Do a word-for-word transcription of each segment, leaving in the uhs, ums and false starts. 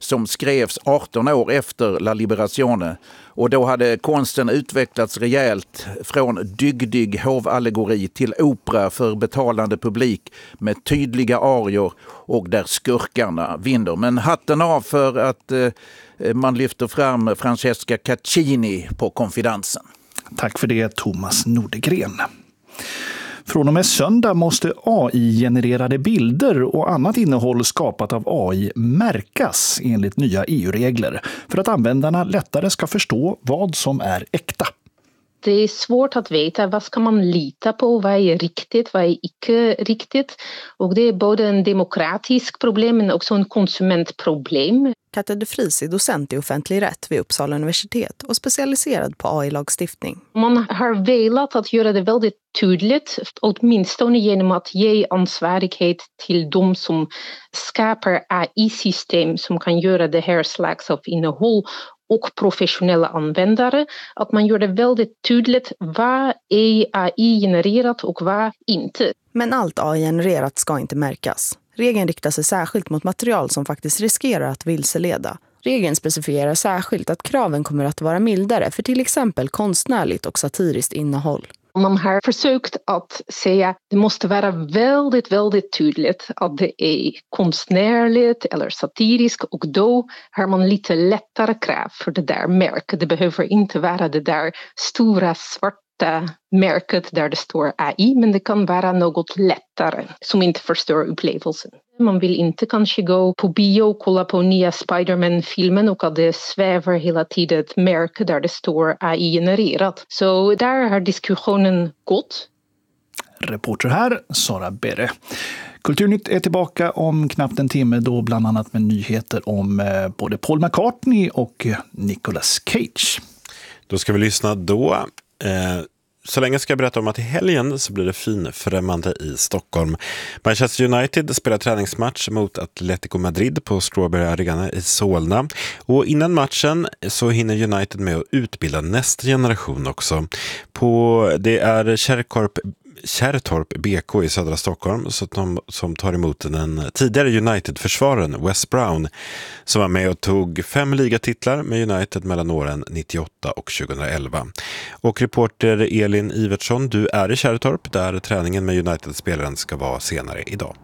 som skrevs arton år efter La Liberazione. Och då hade konsten utvecklats rejält från dygdig hovallegori till opera för betalande publik med tydliga arior och där skurkarna vinner. Men hatten av för att eh, man lyfter fram Francesca Caccini på Konfidensen. Tack för det, Thomas Nordegren. Från och med söndag måste A I-genererade bilder och annat innehåll skapat av A I märkas enligt nya E U-regler för att användarna lättare ska förstå vad som är äkta. Det är svårt att veta vad ska man lita på, vad är riktigt, vad är icke riktigt. Och det är både en demokratisk problem men också en konsumentproblem. Katte de Vries är docent i offentlig rätt vid Uppsala universitet och specialiserad på A I-lagstiftning. Man har velat att göra det väldigt tydligt, åtminstone genom att ge ansvarighet till de som skapar A I-system som kan göra det här slags av innehåll och professionella användare, att man gör det väldigt tydligt vad är A I-genererat och vad inte. Men allt A I-genererat ska inte märkas. Regeln riktar sig särskilt mot material som faktiskt riskerar att vilseleda. Regeln specificerar särskilt att kraven kommer att vara mildare för till exempel konstnärligt och satiriskt innehåll. Man har försökt att säga att det måste vara väldigt, väldigt tydligt att det är konstnärligt eller satiriskt och då har man lite lättare krav för det där märket. Det behöver inte vara det där stora svarta märket där det står A I, men det kan vara något lättare som inte förstör upplevelsen. Man vill inte kanske gå på bio och kolla på nya Spider-Man-filmen och att det svävar hela tiden ett märke där det står A I-genererat. Så där har diskussionen gått. Reporter här, Sara Berre. Kulturnytt är tillbaka om knappt en timme då bland annat med nyheter om eh, både Paul McCartney och Nicolas Cage. Då ska vi lyssna då. Eh, så länge ska jag berätta om att i helgen så blir det finfrämmande i Stockholm. Manchester United spelar träningsmatch mot Atletico Madrid på Strawberry Arena i Solna. Och innan matchen så hinner United med att utbilda nästa generation också. På, det är Kärrkorp Kärrtorp B K i södra Stockholm så de, som tar emot den tidigare United-försvararen Wes Brown som var med och tog fem ligatitlar med United mellan åren nittioåtta och tjugoelva. Och reporter Elin Ivertsson, du är i Kärrtorp där träningen med United-spelaren ska vara senare idag.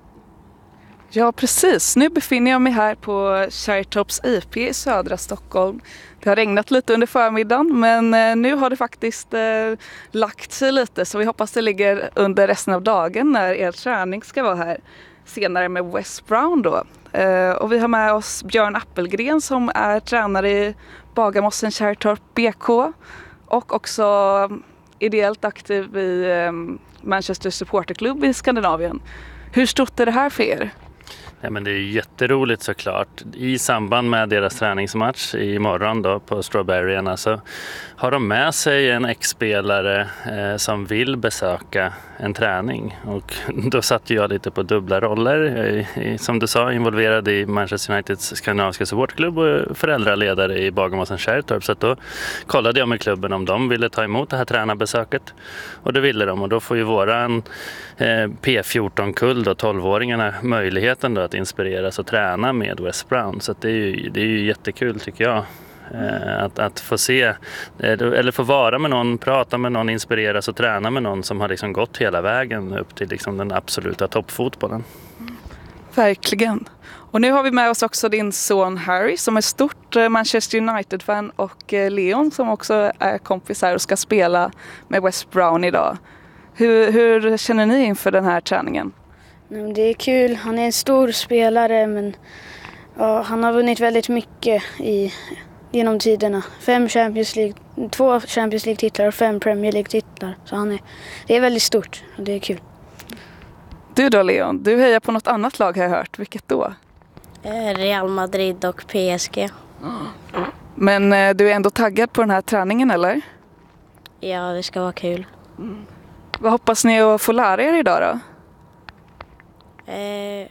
Ja, precis. Nu befinner jag mig här på Kärrtorps I P i södra Stockholm. Det har regnat lite under förmiddagen men nu har det faktiskt eh, lagt sig lite så vi hoppas det ligger under resten av dagen när er träning ska vara här senare med Wes Brown då. Eh, och vi har med oss Björn Appelgren som är tränare i Bagarmossen Kärrtorp B K och också ideellt aktiv i eh, Manchester Supporterklubb i Skandinavien. Hur stort är det här för er? Ja, men det är jätteroligt såklart. I samband med deras träningsmatch imorgon då på Strawberry Arena så har de med sig en ex-spelare eh, som vill besöka en träning. Och då satt jag lite på dubbla roller. I, som du sa, involverad i Manchester Uniteds skandinaviska supportklubb och föräldraledare i Bagarmossen Kärrtorp. Så att då kollade jag med klubben om de ville ta emot det här tränarbesöket. Och det ville de. Och då får ju våran eh, P fjorton-kull, då, tolvåringarna, möjligheten då att inspireras och träna med Wes Brown. Så att det är ju, det är ju jättekul tycker jag. Att, att få se eller få vara med någon, prata med någon, inspireras och träna med någon som har liksom gått hela vägen upp till liksom den absoluta toppfotbollen. Verkligen. Och nu har vi med oss också din son Harry som är stort Manchester United-fan och Leon som också är kompis här och ska spela med Wes Brown idag. Hur, hur känner ni inför den här träningen? Det är kul. Han är en stor spelare men ja, han har vunnit väldigt mycket i genom tiderna. Fem Champions League, två Champions League-titlar och fem Premier League-titlar. Så han är, det är väldigt stort och det är kul. Du då Leon, du hejar på något annat lag har jag hört. Vilket då? Real Madrid och P S G. Men eh, du är ändå taggad på den här träningen eller? Ja, det ska vara kul. Mm. Vad hoppas ni att få lära er idag då? Eh,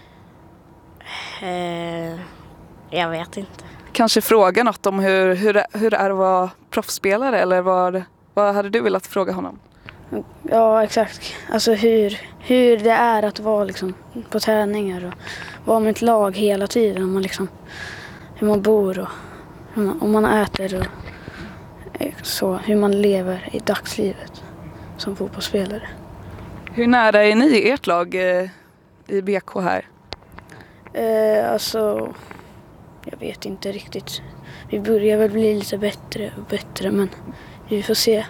eh, jag vet inte. Kanske fråga något om hur, hur, hur det är att vara proffsspelare eller vad, vad hade du velat fråga honom? Ja, exakt. Alltså hur, hur det är att vara liksom på träningar och vara med ett lag hela tiden. Man liksom, hur man bor och hur man, om man äter och så, hur man lever i dagslivet som fotbollsspelare. Hur nära är ni i ert lag eh, i B K här? Eh, alltså, jag vet inte riktigt. Vi börjar väl bli lite bättre och bättre, men vi får se.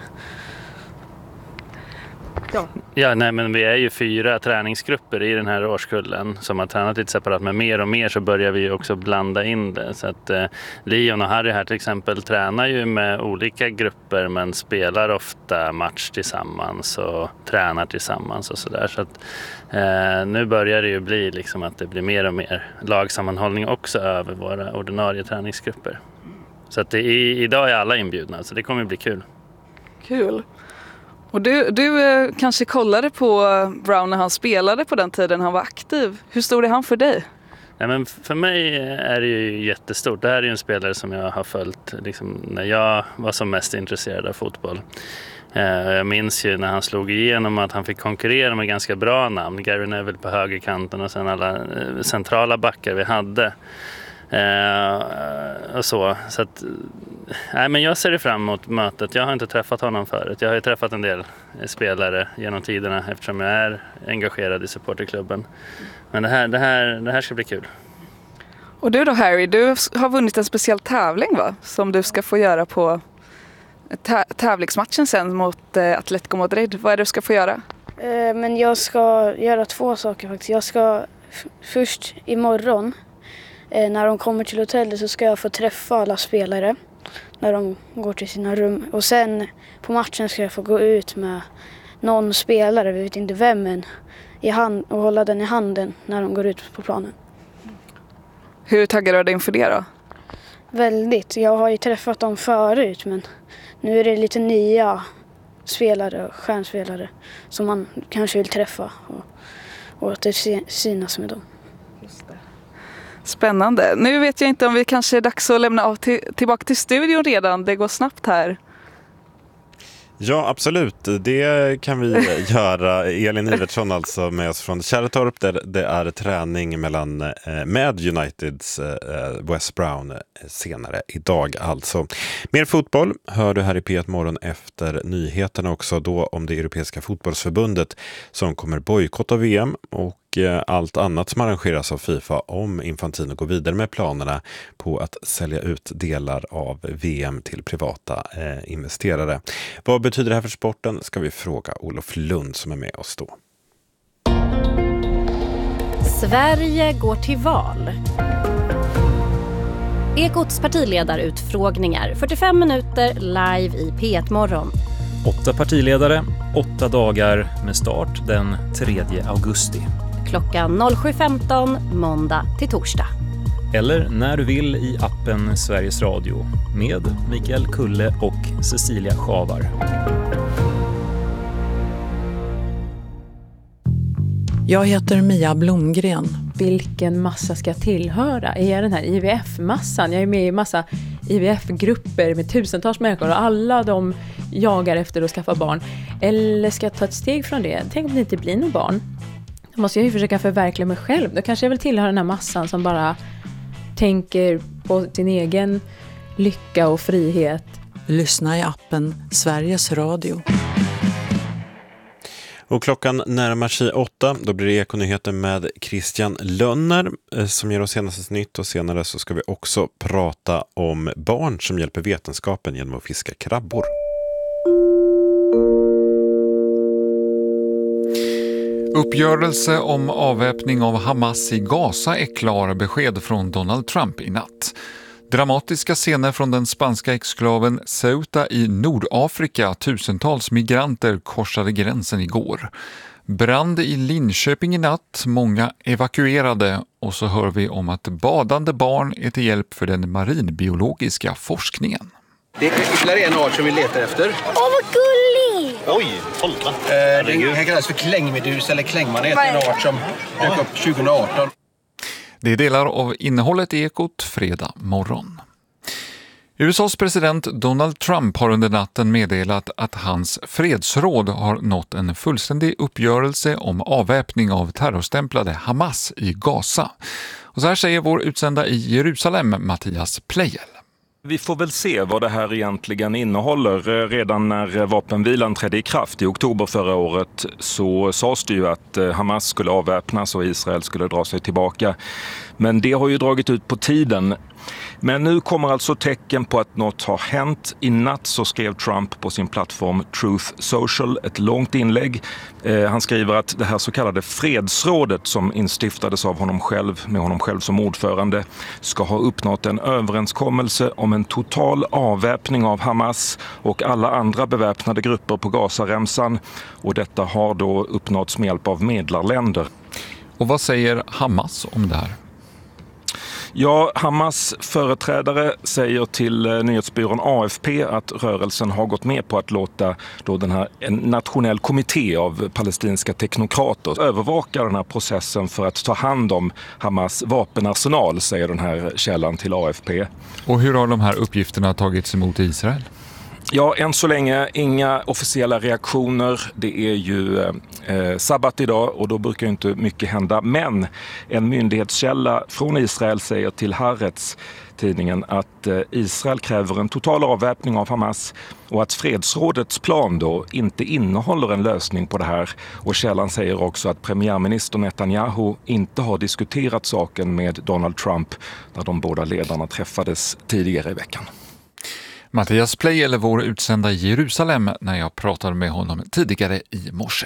Ja. Ja, nej, men vi är ju fyra träningsgrupper i den här årskullen som har tränat lite separat, men mer och mer så börjar vi ju också blanda in det. Så att eh, Leon och Harry här till exempel tränar ju med olika grupper men spelar ofta match tillsammans och tränar tillsammans och sådär. Så att eh, nu börjar det ju bli liksom att det blir mer och mer lagsammanhållning också över våra ordinarie träningsgrupper. Så att det är, idag är alla inbjudna, så det kommer bli kul. Kul. Och du, du eh, kanske kollade på Brown när han spelade på den tiden han var aktiv. Hur stor är han för dig? Nej, men för mig är det ju jättestort. Det här är ju en spelare som jag har följt liksom, när jag var som mest intresserad av fotboll. Eh, jag minns ju när han slog igenom att han fick konkurrera med ganska bra namn. Gary Neville på högerkanten och sen alla eh, centrala backar vi hade. Eh, och så så att, nej, men jag ser det fram emot mötet. Jag har inte träffat honom förut. Jag har ju träffat en del spelare genom tiderna eftersom jag är engagerad i supporterklubben. Men det här, det här, det här ska bli kul. Och du då, Harry, du har vunnit en speciell tävling, va? Som du ska få göra på tä- tävlingsmatchen sen mot eh, Atletico Madrid. Vad är det du ska få göra? Eh, men jag ska göra två saker faktiskt. Jag ska f- först imorgon när de kommer till hotellet så ska jag få träffa alla spelare när de går till sina rum. Och sen på matchen ska jag få gå ut med någon spelare, vi vet inte vem än, i hand, och hålla den i handen när de går ut på planen. Hur taggar du dig inför det då? Väldigt. Jag har ju träffat dem förut, men nu är det lite nya spelare och stjärnspelare som man kanske vill träffa och, och att det synas med dem. Just det. Spännande. Nu vet jag inte om vi kanske är dags att lämna av till, tillbaka till studion redan. Det går snabbt här. Ja, absolut. Det kan vi göra. Elin Ivertsson alltså med oss från Kärrtorp där det är träning mellan, med Uniteds Wes Brown senare idag alltså. Mer fotboll hör du här i P ett morgon efter nyheterna också då om det europeiska fotbollsförbundet som kommer bojkotta V M och allt annat som arrangeras av FIFA om Infantino går vidare med planerna på att sälja ut delar av V M till privata eh, investerare. Vad betyder det här för sporten ska vi fråga Olof Lund som är med oss då. Sverige går till val. Ekots partiledarutfrågningar, fyrtiofem minuter live i P ett morgon. Åtta partiledare, åtta dagar med start den tredje augusti. Klockan sju femton måndag till torsdag. Eller när du vill i appen Sveriges Radio med Mikael Kulle och Cecilia Schavar. Jag heter Mia Blomgren. Vilken massa ska jag tillhöra? Är jag den här I V F-massan? Jag är med i massa I V F-grupper med tusentals människor och alla de jagar efter att skaffa barn. Eller ska jag ta ett steg från det? Tänk om det inte blir någon barn. Då måste jag ju försöka förverkliga mig själv. Då kanske jag vill tillhöra den här massan som bara tänker på sin egen lycka och frihet. Lyssna i appen Sveriges Radio. Och klockan närmar sig åtta, då blir det Ekonyheter med Christian Lönner som ger oss senaste nytt och senare så ska vi också prata om barn som hjälper vetenskapen genom att fiska krabbor. Uppgörelse om avväpning av Hamas i Gaza är klar, besked från Donald Trump i natt. Dramatiska scener från den spanska exklaven Ceuta i Nordafrika. Tusentals migranter korsade gränsen igår. Brand i Linköping i natt. Många evakuerade. Och så hör vi om att badande barn är till hjälp för den marinbiologiska forskningen. Det är ytterligare en art som vi letar efter. Åh, vad gullig! Oj, tolka. Eh, den kan kallas för klängmedus eller klängmanet. En art som dök upp tjugo arton. Det är delar av innehållet i Ekot fredag morgon. U S A:s president Donald Trump har under natten meddelat att hans fredsråd har nått en fullständig uppgörelse om avväpning av terrorstämplade Hamas i Gaza. Och så här säger vår utsända i Jerusalem, Mattias Pleijel. Vi får väl se vad det här egentligen innehåller. Redan när vapenvilan trädde i kraft i oktober förra året så sades det ju att Hamas skulle avväpnas och Israel skulle dra sig tillbaka. Men det har ju dragit ut på tiden. Men nu kommer alltså tecken på att något har hänt. I natt så skrev Trump på sin plattform Truth Social ett långt inlägg. Eh, han skriver att det här så kallade fredsrådet som instiftades av honom själv, med honom själv som ordförande, ska ha uppnått en överenskommelse om en total avväpning av Hamas och alla andra beväpnade grupper på Gazaremsan. Och detta har då uppnåtts med hjälp av medlarländer. Och vad säger Hamas om det här? Ja, Hamas företrädare säger till nyhetsbyrån A F P att rörelsen har gått med på att låta då den här, en nationell kommitté av palestinska teknokrater övervaka den här processen för att ta hand om Hamas vapenarsenal, säger den här källan till A F P. Och hur har de här uppgifterna tagits emot i Israel? Ja, än så länge inga officiella reaktioner. Det är ju eh, sabbat idag och då brukar inte mycket hända. Men en myndighetskälla från Israel säger till Haaretz, tidningen, att eh, Israel kräver en total avväpning av Hamas och att fredsrådets plan då inte innehåller en lösning på det här. Och källan säger också att premiärminister Netanyahu inte har diskuterat saken med Donald Trump när de båda ledarna träffades tidigare i veckan. Mattias Pleijel är vår utsända i Jerusalem när jag pratade med honom tidigare i morse.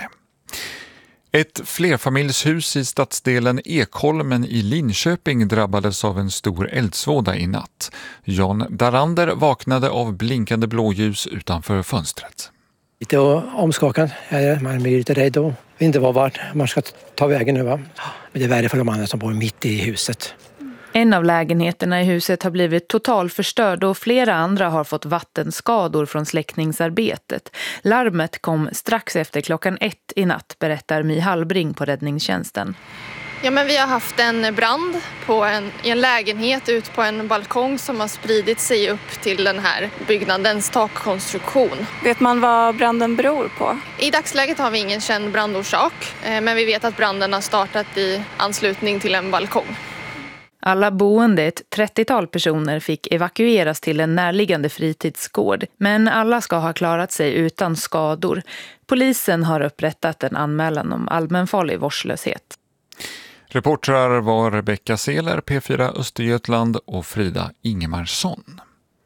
Ett flerfamiljshus i stadsdelen Ekholmen i Linköping drabbades av en stor eldsvåda i natt. Jan Darander vaknade av blinkande blåljus utanför fönstret. Lite omskakad, man blir lite rädd och vet inte vart man ska ta vägen nu. Va? Men det är värre för de andra som bor mitt i huset. En av lägenheterna i huset har blivit totalförstörd och flera andra har fått vattenskador från släckningsarbetet. Larmet kom strax efter klockan ett i natt, berättar My Hallbring på räddningstjänsten. Ja, men vi har haft en brand på en, i en lägenhet ut på en balkong som har spridit sig upp till den här byggnadens takkonstruktion. Vet man vad branden beror på? I dagsläget har vi ingen känd brandorsak, men vi vet att branden har startat i anslutning till en balkong. Alla boende, ett trettiotal personer, fick evakueras till en närliggande fritidsgård. Men alla ska ha klarat sig utan skador. Polisen har upprättat en anmälan om allmänfarlig vårdslöshet. Reportrar var Rebecka Seler, P fyra Östergötland och Frida Ingemarsson.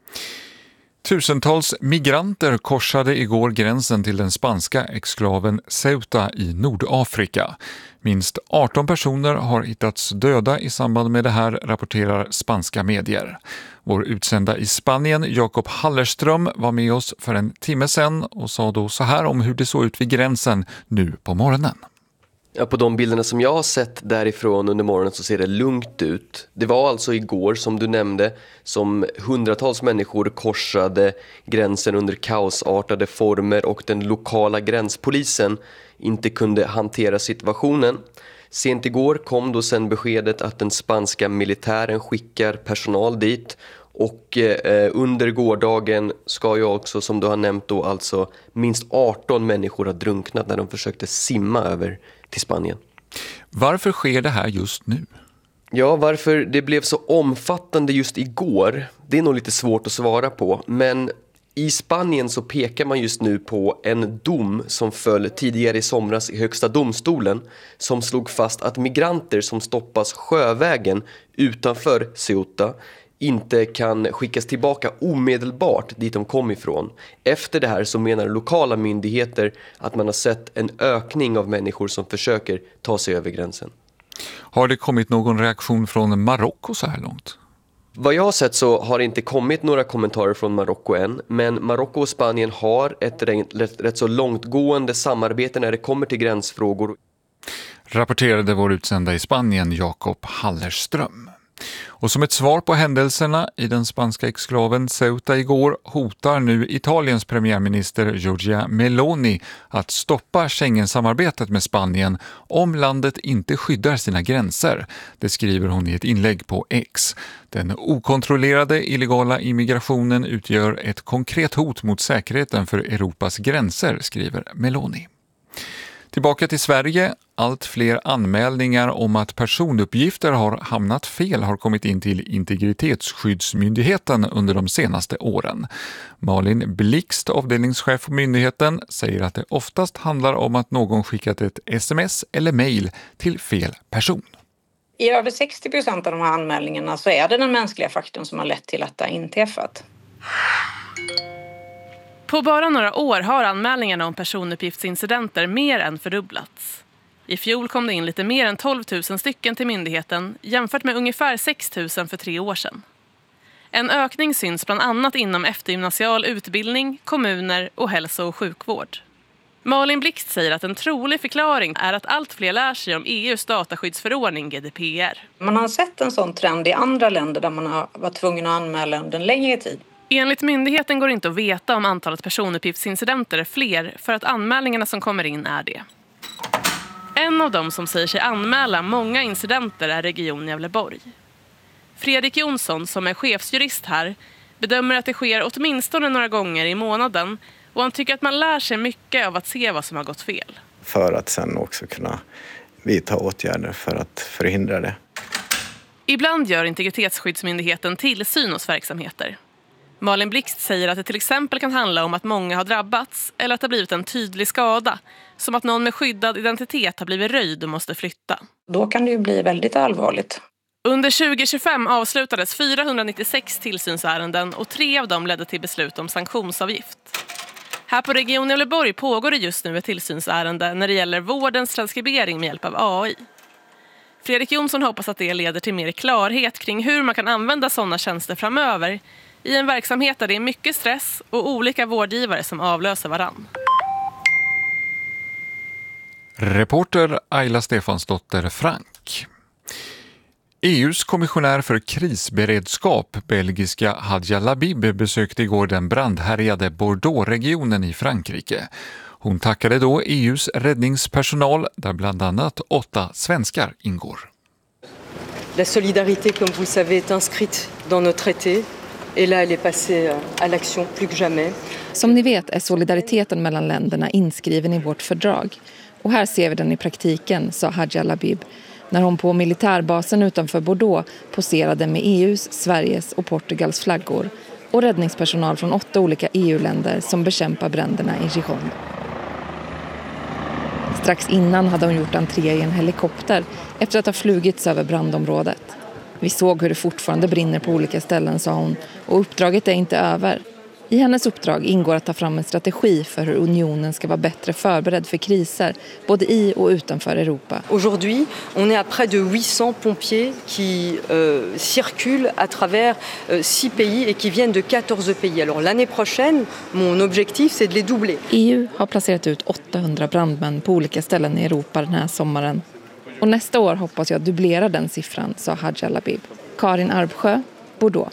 Tusentals migranter korsade igår gränsen till den spanska exklaven Ceuta i Nordafrika. Minst arton personer har hittats döda i samband med det här, rapporterar spanska medier. Vår utsända i Spanien, Jakob Hallerström, var med oss för en timme sedan och sa då så här om hur det såg ut vid gränsen nu på morgonen. Ja, på de bilderna som jag har sett därifrån under morgonen så ser det lugnt ut. Det var alltså igår, som du nämnde, som hundratals människor korsade gränsen under kaosartade former och den lokala gränspolisen inte kunde hantera situationen. Sent igår kom då sen beskedet att den spanska militären skickar personal dit. Och eh, under gårdagen ska ju också, som du har nämnt då, alltså minst arton människor har drunknat när de försökte simma över till Spanien. Varför sker det här just nu? Ja, varför det blev så omfattande just igår, det är nog lite svårt att svara på. Men i Spanien så pekar man just nu på en dom som föll tidigare i somras i högsta domstolen som slog fast att migranter som stoppas sjövägen utanför Ceuta inte kan skickas tillbaka omedelbart dit de kom ifrån. Efter det här så menar lokala myndigheter att man har sett en ökning av människor som försöker ta sig över gränsen. Har det kommit någon reaktion från Marocko så här långt? Vad jag har sett så har det inte kommit några kommentarer från Marocko än, men Marocko och Spanien har ett rätt, rätt så långtgående samarbete när det kommer till gränsfrågor. Rapporterade vår utsända i Spanien, Jakob Hallerström. Och som ett svar på händelserna i den spanska exklaven Ceuta igår hotar nu Italiens premiärminister Giorgia Meloni att stoppa Schengen-samarbetet med Spanien om landet inte skyddar sina gränser. Det skriver hon i ett inlägg på X. Den okontrollerade illegala immigrationen utgör ett konkret hot mot säkerheten för Europas gränser, skriver Meloni. Tillbaka till Sverige. Allt fler anmälningar om att personuppgifter har hamnat fel har kommit in till Integritetsskyddsmyndigheten under de senaste åren. Malin Blixt, avdelningschef på myndigheten, säger att det oftast handlar om att någon skickat ett sms eller mejl till fel person. I över sextio procent av de här anmälningarna så är det den mänskliga faktorn som har lett till att det har inträffat. På bara några år har anmälningarna om personuppgiftsincidenter mer än fördubblats. I fjol kom det in lite mer än tolv tusen stycken till myndigheten jämfört med ungefär sex tusen för tre år sedan. En ökning syns bland annat inom eftergymnasial utbildning, kommuner och hälso- och sjukvård. Malin Blixt säger att en trolig förklaring är att allt fler lär sig om E U:s dataskyddsförordning G D P R. Man har sett en sån trend i andra länder där man har varit tvungen att anmäla under en längre tid. Enligt myndigheten går det inte att veta om antalet personuppgiftsincidenter är fler för att anmälningarna som kommer in är det. En av dem som säger sig anmäla många incidenter är Region Gävleborg. Fredrik Jonsson, som är chefsjurist här, bedömer att det sker åtminstone några gånger i månaden och han tycker att man lär sig mycket av att se vad som har gått fel. För att sen också kunna vidta åtgärder för att förhindra det. Ibland gör Integritetsskyddsmyndigheten tillsyn hos verksamheter. Malin Blixt säger att det till exempel kan handla om att många har drabbats eller att det har blivit en tydlig skada, som att någon med skyddad identitet har blivit röjd och måste flytta. Då kan det ju bli väldigt allvarligt. Under tjugo tjugofem avslutades fyrahundranittiosex tillsynsärenden och tre av dem ledde till beslut om sanktionsavgift. Här på Region Gävleborg pågår det just nu ett tillsynsärende när det gäller vårdens transkribering med hjälp av A I. Fredrik Jonsson hoppas att det leder till mer klarhet kring hur man kan använda sådana tjänster framöver i en verksamhet där det är mycket stress och olika vårdgivare som avlöser varann. Reporter Ayla Stefansdotter Frank. E U:s kommissionär för krisberedskap, belgiska Hadja Labib, besökte igår den brandhärjade Bordeaux-regionen i Frankrike. Hon tackade då E U:s räddningspersonal, där bland annat åtta svenskar ingår. La solidarité, comme vous le savez, est inscrite dans nos traités. Et là, elle est passée à l'action plus que jamais. Som ni vet är solidariteten mellan länderna inskriven i vårt fördrag. Och här ser vi den i praktiken, sa Hadja Labib, när hon på militärbasen utanför Bordeaux poserade med E U:s, Sveriges och Portugals flaggor och räddningspersonal från åtta olika E U-länder som bekämpar bränderna i Gironde. Strax innan hade hon gjort entré i en helikopter efter att ha flugits över brandområdet. Vi såg hur det fortfarande brinner på olika ställen, sa hon, och uppdraget är inte över. I hennes uppdrag ingår att ta fram en strategi för hur unionen ska vara bättre förberedd för kriser, både i och utanför Europa. Aujourd'hui, on est à près de huit cents pompiers qui euh, circulent à travers euh, six pays et qui viennent de quatorze pays. Alors l'année prochaine, mon objectif c'est de les doubler. E U har placerat ut åttahundra brandmän på olika ställen i Europa den här sommaren. Och nästa år hoppas jag dubblera den siffran, sa Hadja Labib. Karin Arbsjö, Bordeaux.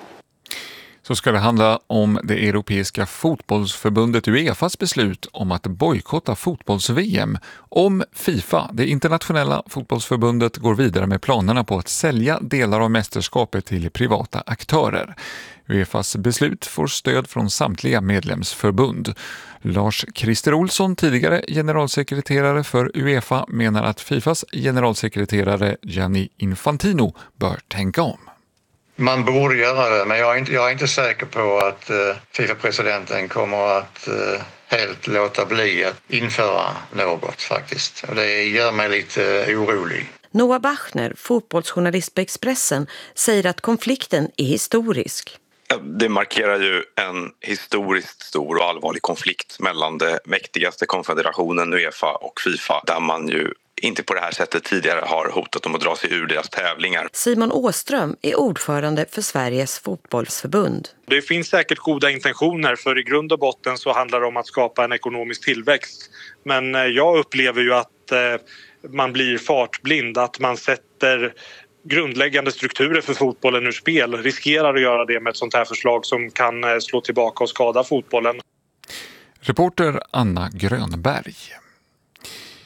Så ska det handla om det europeiska fotbollsförbundet UEFAs beslut om att bojkotta fotbolls-V M om FIFA, det internationella fotbollsförbundet, går vidare med planerna på att sälja delar av mästerskapet till privata aktörer. UEFAs beslut får stöd från samtliga medlemsförbund. Lars-Christer Olsson, tidigare generalsekreterare för UEFA, menar att FIFAs generalsekreterare Gianni Infantino bör tänka om. Man borde göra det, men jag är inte, jag är inte säker på att uh, FIFA-presidenten kommer att uh, helt låta bli att införa något faktiskt. Och det gör mig lite uh, orolig. Noah Bachner, fotbollsjournalist på Expressen, säger att konflikten är historisk. Det markerar ju en historiskt stor och allvarlig konflikt mellan det mäktigaste konfederationen UEFA och FIFA, där man ju inte på det här sättet tidigare har hotat om att dra sig ur deras tävlingar. Simon Åström är ordförande för Sveriges fotbollsförbund. Det finns säkert goda intentioner, för i grund och botten så handlar det om att skapa en ekonomisk tillväxt. Men jag upplever ju att man blir fartblind, att man sätter grundläggande strukturer för fotbollen ur spel, riskerar att göra det med ett sånt här förslag som kan slå tillbaka och skada fotbollen. Reporter Anna Grönberg.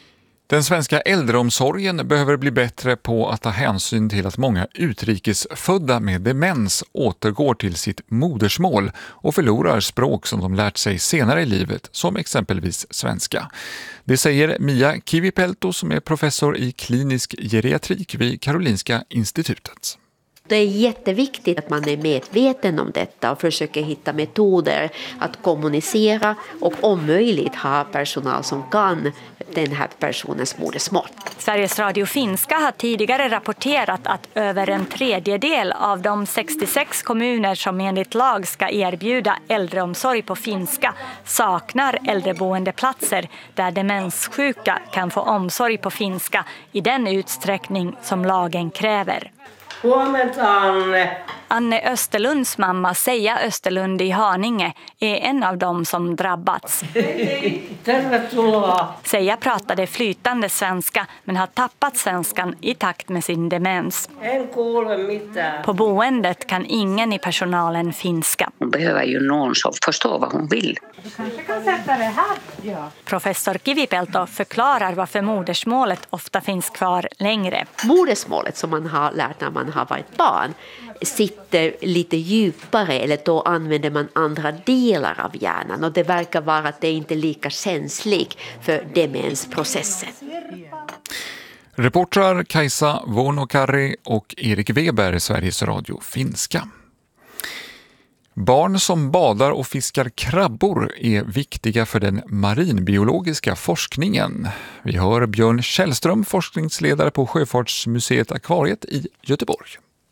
Den svenska äldreomsorgen behöver bli bättre på att ta hänsyn till att många utrikesfödda med demens återgår till sitt modersmål och förlorar språk som de lärt sig senare i livet, som exempelvis svenska. Det säger Mia Kivipelto som är professor i klinisk geriatrik vid Karolinska institutet. Det är jätteviktigt att man är medveten om detta och försöker hitta metoder att kommunicera och om möjligt ha personal som kan den här personens modersmål. Sveriges Radio Finska har tidigare rapporterat att över en tredjedel av de sextiosex kommuner som enligt lag ska erbjuda äldreomsorg på finska saknar äldreboendeplatser där demenssjuka kan få omsorg på finska i den utsträckning som lagen kräver. Anne Österlunds mamma Seja Österlund i Haninge är en av dem som drabbats. Seja pratade flytande svenska men har tappat svenskan i takt med sin demens. På boendet kan ingen i personalen finska. Hon behöver ju någon som förstår vad hon vill. Du kanske kan sätta det här. Ja. Professor Kivipelto förklarar varför modersmålet ofta finns kvar längre. Modersmålet som man har lärt när man har varit barn sitter lite djupare, eller då använder man andra delar av hjärnan och det verkar vara att det inte är lika känsligt för demensprocessen. Reportrar Kajsa Vuonokari och Erik Weber, Sveriges Radio Finska. Barn som badar och fiskar krabbor är viktiga för den marinbiologiska forskningen. Vi hör Björn Källström, forskningsledare på Sjöfartsmuseet Akvariet i Göteborg.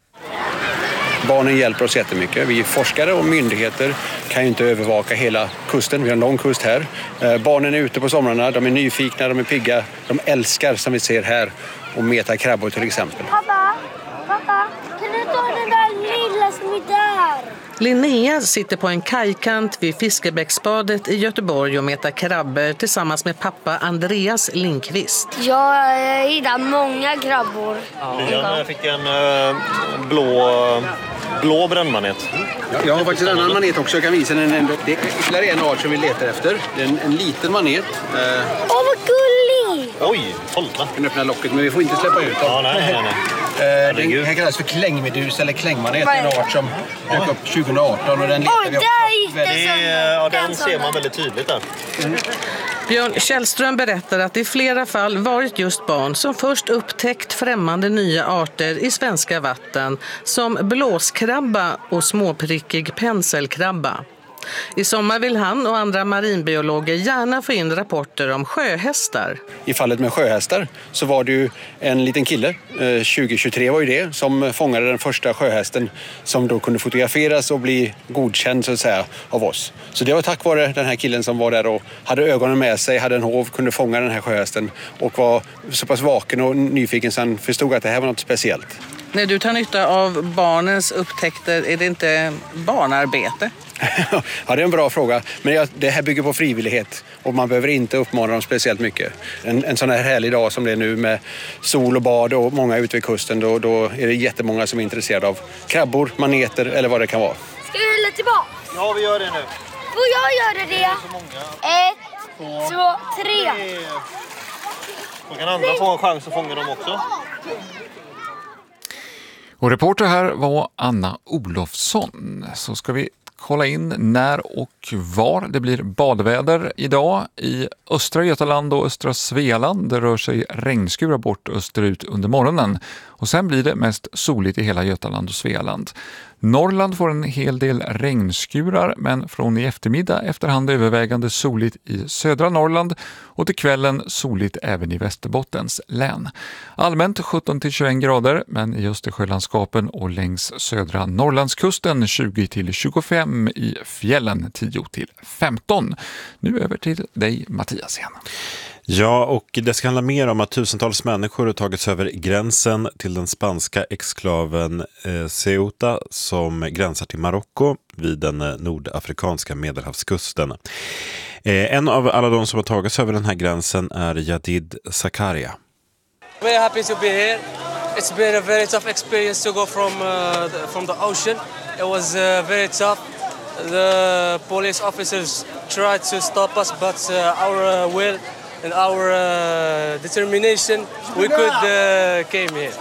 Barnen hjälper oss jättemycket. Vi forskare och myndigheter kan ju inte övervaka hela kusten. Vi har en lång kust här. Barnen är ute på somrarna, de är nyfikna, de är pigga. De älskar, som vi ser här, att meta krabbor till exempel. Pappa, pappa, kan du ta den där lilla som är där? Linnea sitter på en kajkant vid Fiskebäcksbadet i Göteborg och metar krabbor tillsammans med pappa Andreas Lindqvist. Jag hittade många krabbor. Ja, jag fick en uh, blå, blå brännmanet. Ja, jag har faktiskt en annan manet också. Jag kan visa den. En, det är ytterligare en art som vi letar efter. Det är en, en liten manet. Åh, uh, oh, vad gullig! Oj, kolla. Vi kan öppna locket, men vi får inte släppa ut dem. Ja, nej, nej, nej. Uh, den kan kallas för klängmedus eller klängmanet. En art som dök upp tjugoarton och den letar vi också. Det är, ja, den ser man väldigt tydligt där. Mm. Björn Källström berättar att det i flera fall varit just barn som först upptäckt främmande nya arter i svenska vatten som blåskrabba och småprickig penselkrabba. I sommar vill han och andra marinbiologer gärna få in rapporter om sjöhästar. I fallet med sjöhästar så var det ju en liten kille, tjugo tjugotre var ju det, som fångade den första sjöhästen som då kunde fotograferas och bli godkänd så att säga av oss. Så det var tack vare den här killen som var där och hade ögonen med sig, hade en hov, kunde fånga den här sjöhästen och var så pass vaken och nyfiken så han förstod att det här var något speciellt. När du tar nytta av barnens upptäckter, är det inte barnarbete? Ja, det är en bra fråga. Men det här bygger på frivillighet och man behöver inte uppmana dem speciellt mycket. En, en sån här härlig dag som det är nu med sol och bad och många ute vid kusten, då, då är det jättemånga som är intresserade av krabbor, maneter eller vad det kan vara. Ska vi hälla tillbaka? Ja, vi gör det nu. Får jag göra det? Ett, två, tre. Då kan andra få en chans att fånga dem också. Och reporter här var Anna Olofsson. Så ska vi kolla in när och var det blir badväder idag. I östra Götaland och östra Svealand det rör sig regnskurar bort österut under morgonen. Och sen blir det mest soligt i hela Götaland och Svealand. Norrland får en hel del regnskurar, men från i eftermiddag efterhand övervägande soligt i södra Norrland och till kvällen soligt även i Västerbottens län. Allmänt sjutton till tjugoett grader, men i Östersjölandskapen och längs södra Norrlandskusten tjugo till tjugofem, i fjällen tio till femton. Nu över till dig, Mattias igen. Ja, och det ska handla mer om att tusentals människor har tagits över gränsen till den spanska exklaven eh, Ceuta som gränsar till Marocko vid den eh, nordafrikanska medelhavskusten. Eh, en av alla de som har tagits över den här gränsen är Jadid Zakaria. Very happy to be here. It's been a very tough experience to go from uh, the, from the ocean. It was uh, very tough. The police officers tried to stop us, but uh, our uh, will and our uh, determination, we could uh, came here.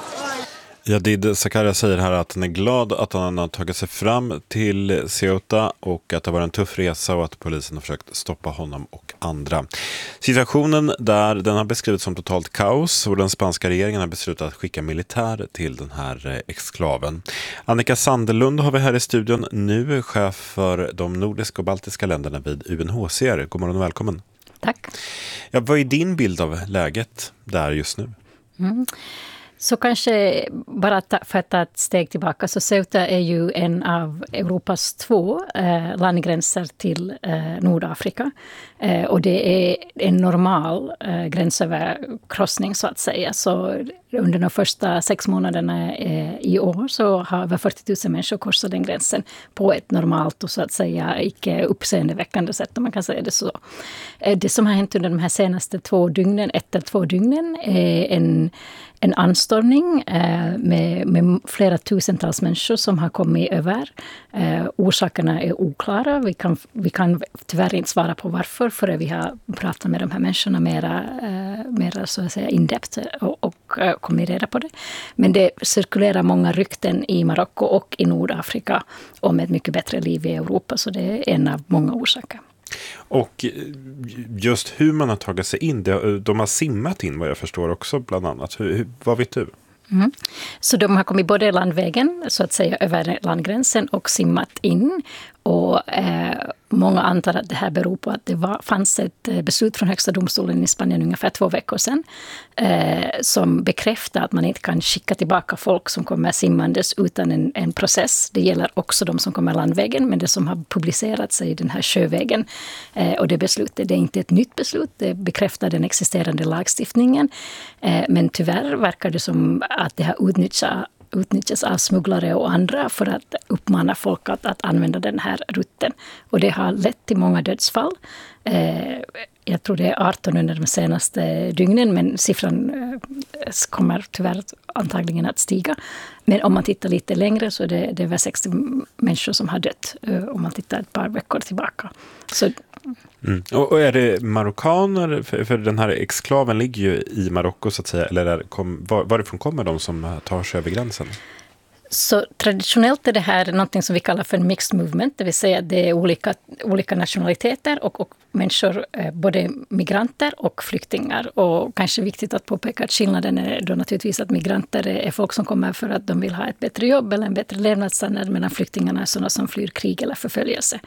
Jadid Zakaria säger här att han är glad att han har tagit sig fram till Ceuta och att det var en tuff resa och att polisen har försökt stoppa honom och andra. Situationen där, den har beskrivits som totalt kaos och den spanska regeringen har beslutat att skicka militär till den här exklaven. Annika Sandelund har vi här i studion nu, chef för de nordiska och baltiska länderna vid U N H C R. God morgon och välkommen. Tack. Ja, vad är din bild av läget där just nu? Mm. Så kanske bara ta, för att ta ett steg tillbaka, så Ceuta är ju en av Europas två eh, landgränser till eh, Nordafrika. Eh, och det är en normal eh, gränsöverkrossning så att säga. Så under de första sex månaderna eh, i år så har över fyrtio tusen människor korsat den gränsen på ett normalt och så att säga icke uppseendeväckande sätt, om man kan säga det så. Eh, det som har hänt under de här senaste två dygnen, ett eller två dygnen, är en En anstormning eh, med, med flera tusentals människor som har kommit över. Eh, orsakerna är oklara. Vi kan, vi kan tyvärr inte svara på varför, för vi har pratat med de här människorna mera, eh, mera så att säga in-depth och, och eh, kommit reda på det. Men det cirkulerar många rykten i Marocko och i Nordafrika om ett mycket bättre liv i Europa, så det är en av många orsaker. Och just hur man har tagit sig in, de har simmat in vad jag förstår också bland annat. Hur, vad vet du? Mm. Så de har kommit både landvägen, så att säga över landgränsen, och simmat in. Och eh, många antar att det här beror på att det var, fanns ett beslut från högsta domstolen i Spanien ungefär två veckor sedan eh, som bekräftar att man inte kan skicka tillbaka folk som kommer simmandes utan en, en process. Det gäller också de som kommer landvägen, men det som har publicerats i den här sjövägen. Eh, och det beslutet, det är inte ett nytt beslut, det bekräftar den existerande lagstiftningen. Eh, men tyvärr verkar det som att det har utnyttjat utnyttjas av smugglare och andra för att uppmana folk att, att använda den här rutten. Och det har lett till många dödsfall. Eh, jag tror det är arton under de senaste dygnen, men siffran eh, kommer tyvärr antagligen att stiga. Men om man tittar lite längre så är det, det är över sextio människor som har dött eh, om man tittar ett par veckor tillbaka. Så Mm. Och, och är det marockaner, för, för den här exklaven ligger ju i Marocko så att säga, eller är, kom, var, varifrån kommer de som tar sig över gränsen? Så traditionellt är det här något som vi kallar för mixed movement, det vill säga att det är olika, olika nationaliteter och, och människor, både migranter och flyktingar. Och kanske viktigt att påpeka att skillnaden är då naturligtvis att migranter är folk som kommer för att de vill ha ett bättre jobb eller en bättre levnadsstandard, medan flyktingarna är sådana som flyr krig eller förföljelse.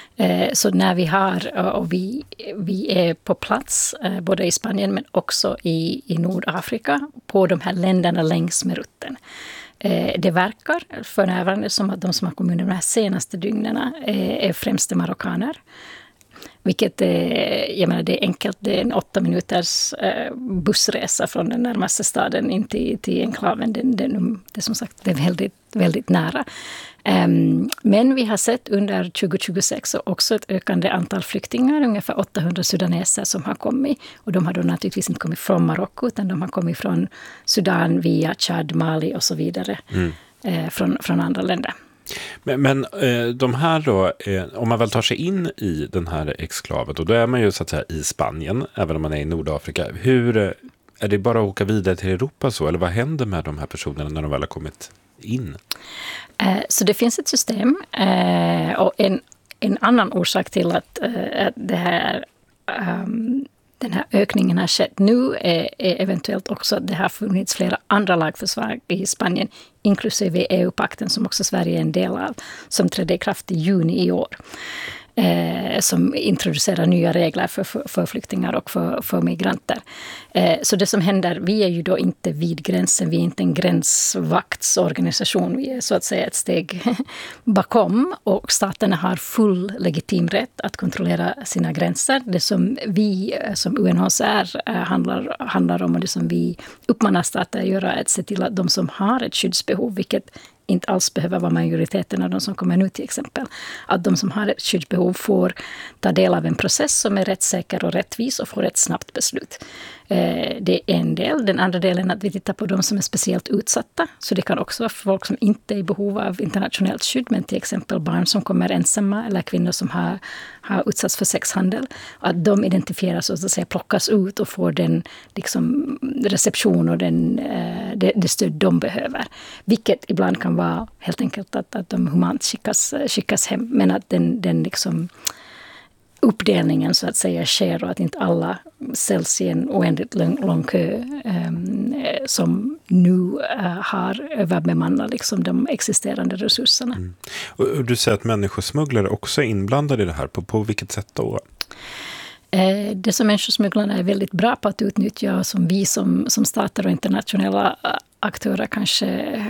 Så när vi har, och vi, vi är på plats både i Spanien men också i, i Nordafrika på de här länderna längs med rutten. Det verkar för närvarande som att de som har kommit under de här senaste dygnen är främst marockaner. Vilket är, jag menar, det är enkelt, det är en åtta minuters bussresa från den närmaste staden in till, till enklaven. Det, det, det, som sagt, det är väldigt, väldigt nära. Um, men vi har sett under tjugo tjugosex också ett ökande antal flyktingar, ungefär åttahundra sudaneser som har kommit. Och de har då naturligtvis inte kommit från Marocko, utan de har kommit från Sudan via Chad, Mali och så vidare, mm. eh, från, från andra länder. Men, men eh, de här då, eh, om man väl tar sig in i den här exklaven, och då är man ju så att säga i Spanien, även om man är i Nordafrika. Hur, eh, är det bara att åka vidare till Europa så, eller vad händer med de här personerna när de väl har kommit in? Så det finns ett system, och en, en annan orsak till att, att det här, den här ökningen har skett nu är, är eventuellt också att det har funnits flera andra lagförslag i Spanien, inklusive E U-pakten som också Sverige är en del av, som trädde i kraft i juni i år. Eh, som introducerar nya regler för, för, för flyktingar och för, för migranter. Eh, så det som händer, vi är ju då inte vid gränsen, vi är inte en gränsvaktsorganisation, vi är så att säga ett steg bakom, och staterna har full legitim rätt att kontrollera sina gränser. Det som vi som U N H C R eh, handlar, handlar om, och det som vi uppmanar stater att göra, är att se till att de som har ett skyddsbehov, vilket inte alls behöver vara majoriteten av de som kommer nu till exempel. Att de som har ett skyddsbehov får ta del av en process som är rättssäker och rättvis och får ett snabbt beslut. Det är en del. Den andra delen är att vi tittar på de som är speciellt utsatta. Så det kan också vara folk som inte är i behov av internationellt skydd, men till exempel barn som kommer ensamma eller kvinnor som har, har utsatts för sexhandel. Att de identifieras och så att säga, plockas ut och får den liksom, reception och den, det, det stöd de behöver. Vilket ibland kan vara helt enkelt att, att de humant skickas, skickas hem, men att den, den liksom uppdelningen så att säga sker och att inte alla säljs i en oändligt lång, lång kö um, som nu uh, har överbemannat liksom de existerande resurserna. Mm. Och, och du säger att människosmugglare också är inblandade i det här. På, på vilket sätt då? Eh, det som människosmugglarna är väldigt bra på att utnyttja, som vi som, som stater och internationella aktörer kanske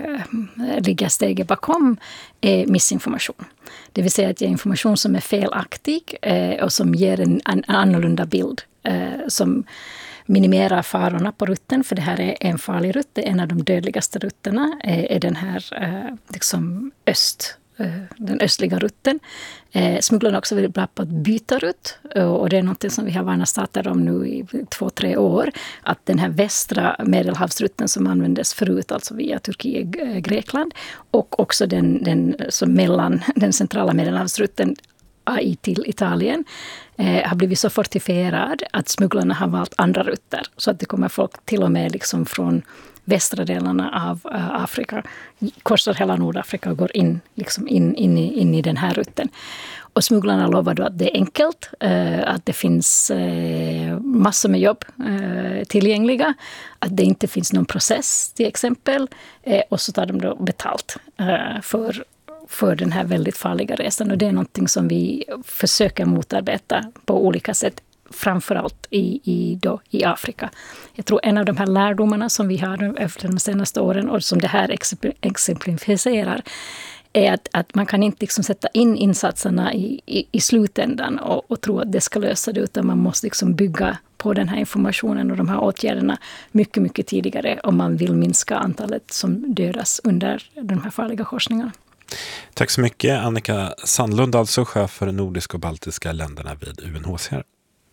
eh, ligger steget bakom, är missinformation. Det vill säga att ge information som är felaktig eh, och som ger en, en annorlunda bild. Eh, som minimerar farorna på rutten, för det här är en farlig rutt. Det är en av de dödligaste rutterna, eh, är den här eh, liksom öst den östliga rutten. Eh, smugglarna är också väldigt bra på att byta rutt. Och det är något som vi har varnat stater om nu i två, tre år. Att den här västra medelhavsrutten som användes förut, alltså via Turkiet, Grekland, och också den, den, som mellan den centrala medelhavsrutten till Italien eh, har blivit så fortifierad att smugglarna har valt andra rutter. Så att det kommer folk till och med liksom från västra delarna av uh, Afrika, korsar hela Nordafrika och går in, liksom in, in, i, in i den här rutten. Och smugglarna lovar då att det är enkelt, uh, att det finns uh, massor med jobb uh, tillgängliga, att det inte finns någon process till exempel, uh, och så tar de då betalt uh, för för den här väldigt farliga resan. Och det är någonting som vi försöker motarbeta på olika sätt, framförallt i, i, då, i Afrika. Jag tror en av de här lärdomarna som vi har efter de senaste åren och som det här exemplifierar är att, att man kan inte liksom sätta in insatserna i, i, i slutändan och, och tro att det ska lösa det, utan man måste liksom bygga på den här informationen och de här åtgärderna mycket, mycket tidigare om man vill minska antalet som dödas under de här farliga korsningarna. Tack så mycket, Annika Sandlund, alltså chef för de nordiska och baltiska länderna vid U N H C R.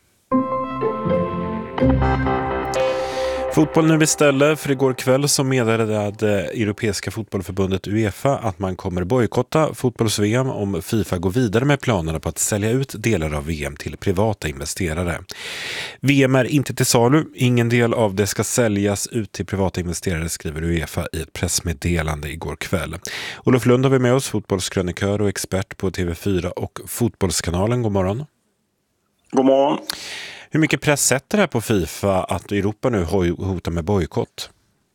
Fotboll nu istället, för igår kväll så meddelade det Europeiska fotbollförbundet UEFA att man kommer bojkotta fotbolls-V M om FIFA går vidare med planerna på att sälja ut delar av V M till privata investerare. V M är inte till salu, ingen del av det ska säljas ut till privata investerare, skriver UEFA i ett pressmeddelande igår kväll. Olof Lund har vi med oss, fotbollskrönikör och expert på T V fyra och Fotbollskanalen. God morgon. God morgon. Hur mycket press sätter det här på FIFA att Europa nu hotar med bojkott?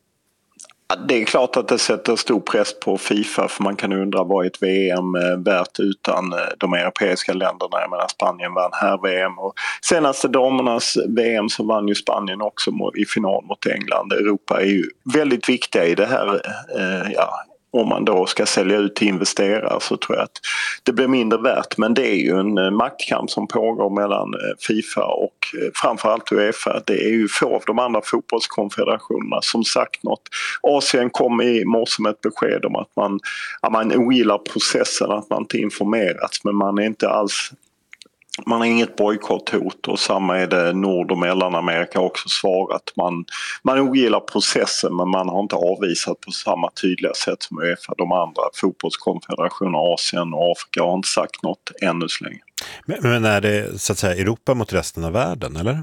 Det är klart att det sätter stor press på FIFA, för man kan undra vad ett V M värt utan de europeiska länderna. Jag menar, Spanien vann här V M och senaste damernas V M så vann ju Spanien också i final mot England. Europa är ju väldigt viktiga i det här, ja, om man då ska sälja ut till investerare så tror jag att det blir mindre värt. Men det är ju en maktkamp som pågår mellan FIFA och framförallt UEFA. Det är ju få av de andra fotbollskonfederationerna som sagt något. Asien kom i morse med ett besked om att man, att man ogillar processen, att man inte informerats, men man är inte alls... Man har inget bojkotthot, och samma är det Nord- och Mellanamerika också svarat. Man, man ogillar processen, men man har inte avvisat på samma tydliga sätt som UEFA. De andra fotbollskonfederationerna, Asien och Afrika, har inte sagt något ännu så länge. Men, men är det så att säga Europa mot resten av världen, eller?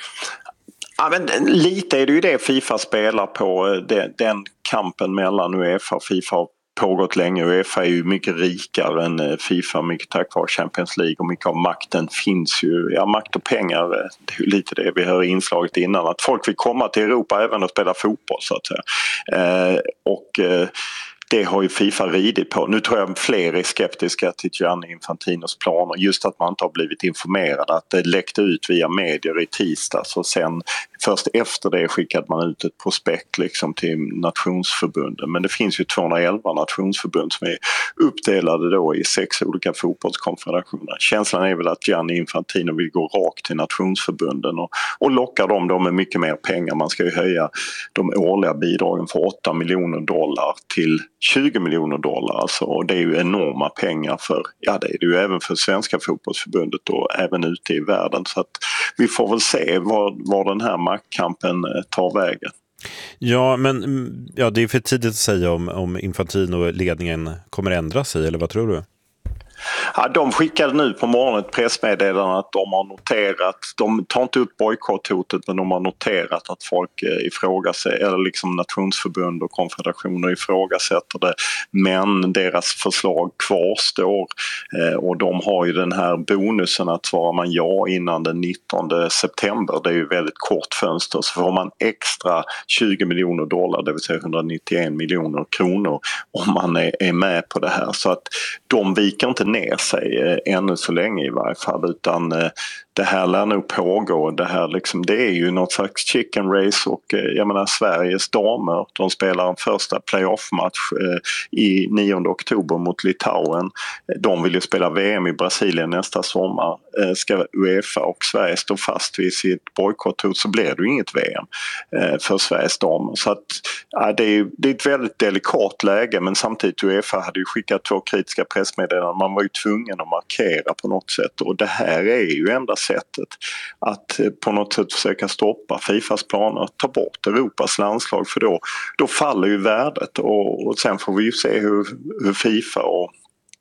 Ja, men lite är det ju det FIFA spelar på, den, den kampen mellan UEFA och FIFA har pågått länge. UEFA är ju mycket rikare än FIFA, mycket tack vare Champions League, och mycket av makten finns ju, ja, makt och pengar, det är ju lite det vi hör i inslaget innan, att folk vill komma till Europa även och spela fotboll så att säga. Eh, och eh, det har ju FIFA ridit på. Nu tror jag fler är skeptiska till Gianni Infantinos planer. Just att man inte har blivit informerad. Att det läckte ut via medier i tisdags. Och sen först efter det skickade man ut ett prospekt liksom till nationsförbunden. Men det finns ju tvåhundraelva nationsförbund som är uppdelade då i sex olika fotbollskonfederationer. Känslan är väl att Gianni Infantino vill gå rakt till nationsförbunden och, och locka dem då med mycket mer pengar. Man ska ju höja de årliga bidragen för åtta miljoner dollar till tjugo miljoner dollar, alltså, och det är ju enorma pengar för, ja, det är det ju även för svenska fotbollsförbundet och även ute i världen, så att vi får väl se var, var den här maktkampen tar vägen. Ja, men ja, det är för tidigt att säga om, om Infantino-ledningen kommer ändra sig, eller vad tror du? Ja, de skickade nu på morgonen ett pressmeddelande att de har noterat, de tar inte upp bojkotthotet, men de har noterat att folk ifrågasätter, eller liksom nationsförbund och konfederationer ifrågasätter det, men deras förslag kvarstår och de har ju den här bonusen att svarar man ja innan den nittonde september, det är ju väldigt kort fönster, så får man extra tjugo miljoner dollar, det vill säga hundranittioen miljoner kronor om man är, är med på det här, så att de viker inte ner sig eh, ännu så länge i varje fall, utan eh, det här lär nog pågå. Det här liksom, det är ju något slags chicken race och eh, jag menar Sveriges damer, de spelar en första playoff-match eh, i nionde oktober mot Litauen. De vill ju spela V M i Brasilien nästa sommar. Eh, ska UEFA och Sverige stå fast vid sitt bojkotthot så blir det ju inget V M eh, för Sveriges damer. Så att, ja, det, är, det är ett väldigt delikat läge, men samtidigt UEFA hade ju skickat två kritiska pressmeddelanden. Man var ju tvungen att markera på något sätt, och det här är ju enda sättet att på något sätt försöka stoppa FIFAs planer att ta bort Europas landslag, för då, då faller ju värdet, och, och sen får vi ju se hur, hur FIFA och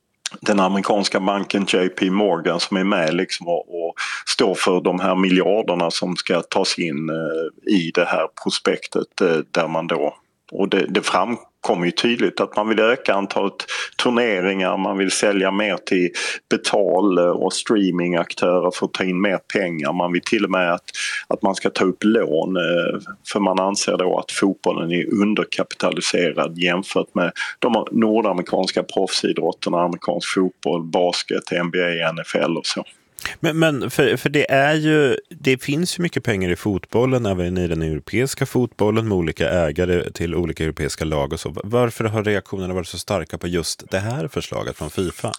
den amerikanska banken J P Morgan som är med liksom och, och står för de här miljarderna som ska tas in eh, i det här prospektet eh, där man då, och det, det framkommer ju tydligt att man vill öka antalet turneringar, man vill sälja mer till betal- och streamingaktörer för att ta in mer pengar. Man vill till och med att, att man ska ta upp lån, för man anser då att fotbollen är underkapitaliserad jämfört med de nordamerikanska proffsidrotterna, amerikansk fotboll, basket, N B A, N F L och så. Men, men för, för det är ju, det finns ju mycket pengar i fotbollen, även i den europeiska fotbollen med olika ägare till olika europeiska lag och så. Varför har reaktionerna varit så starka på just det här förslaget från FIFA?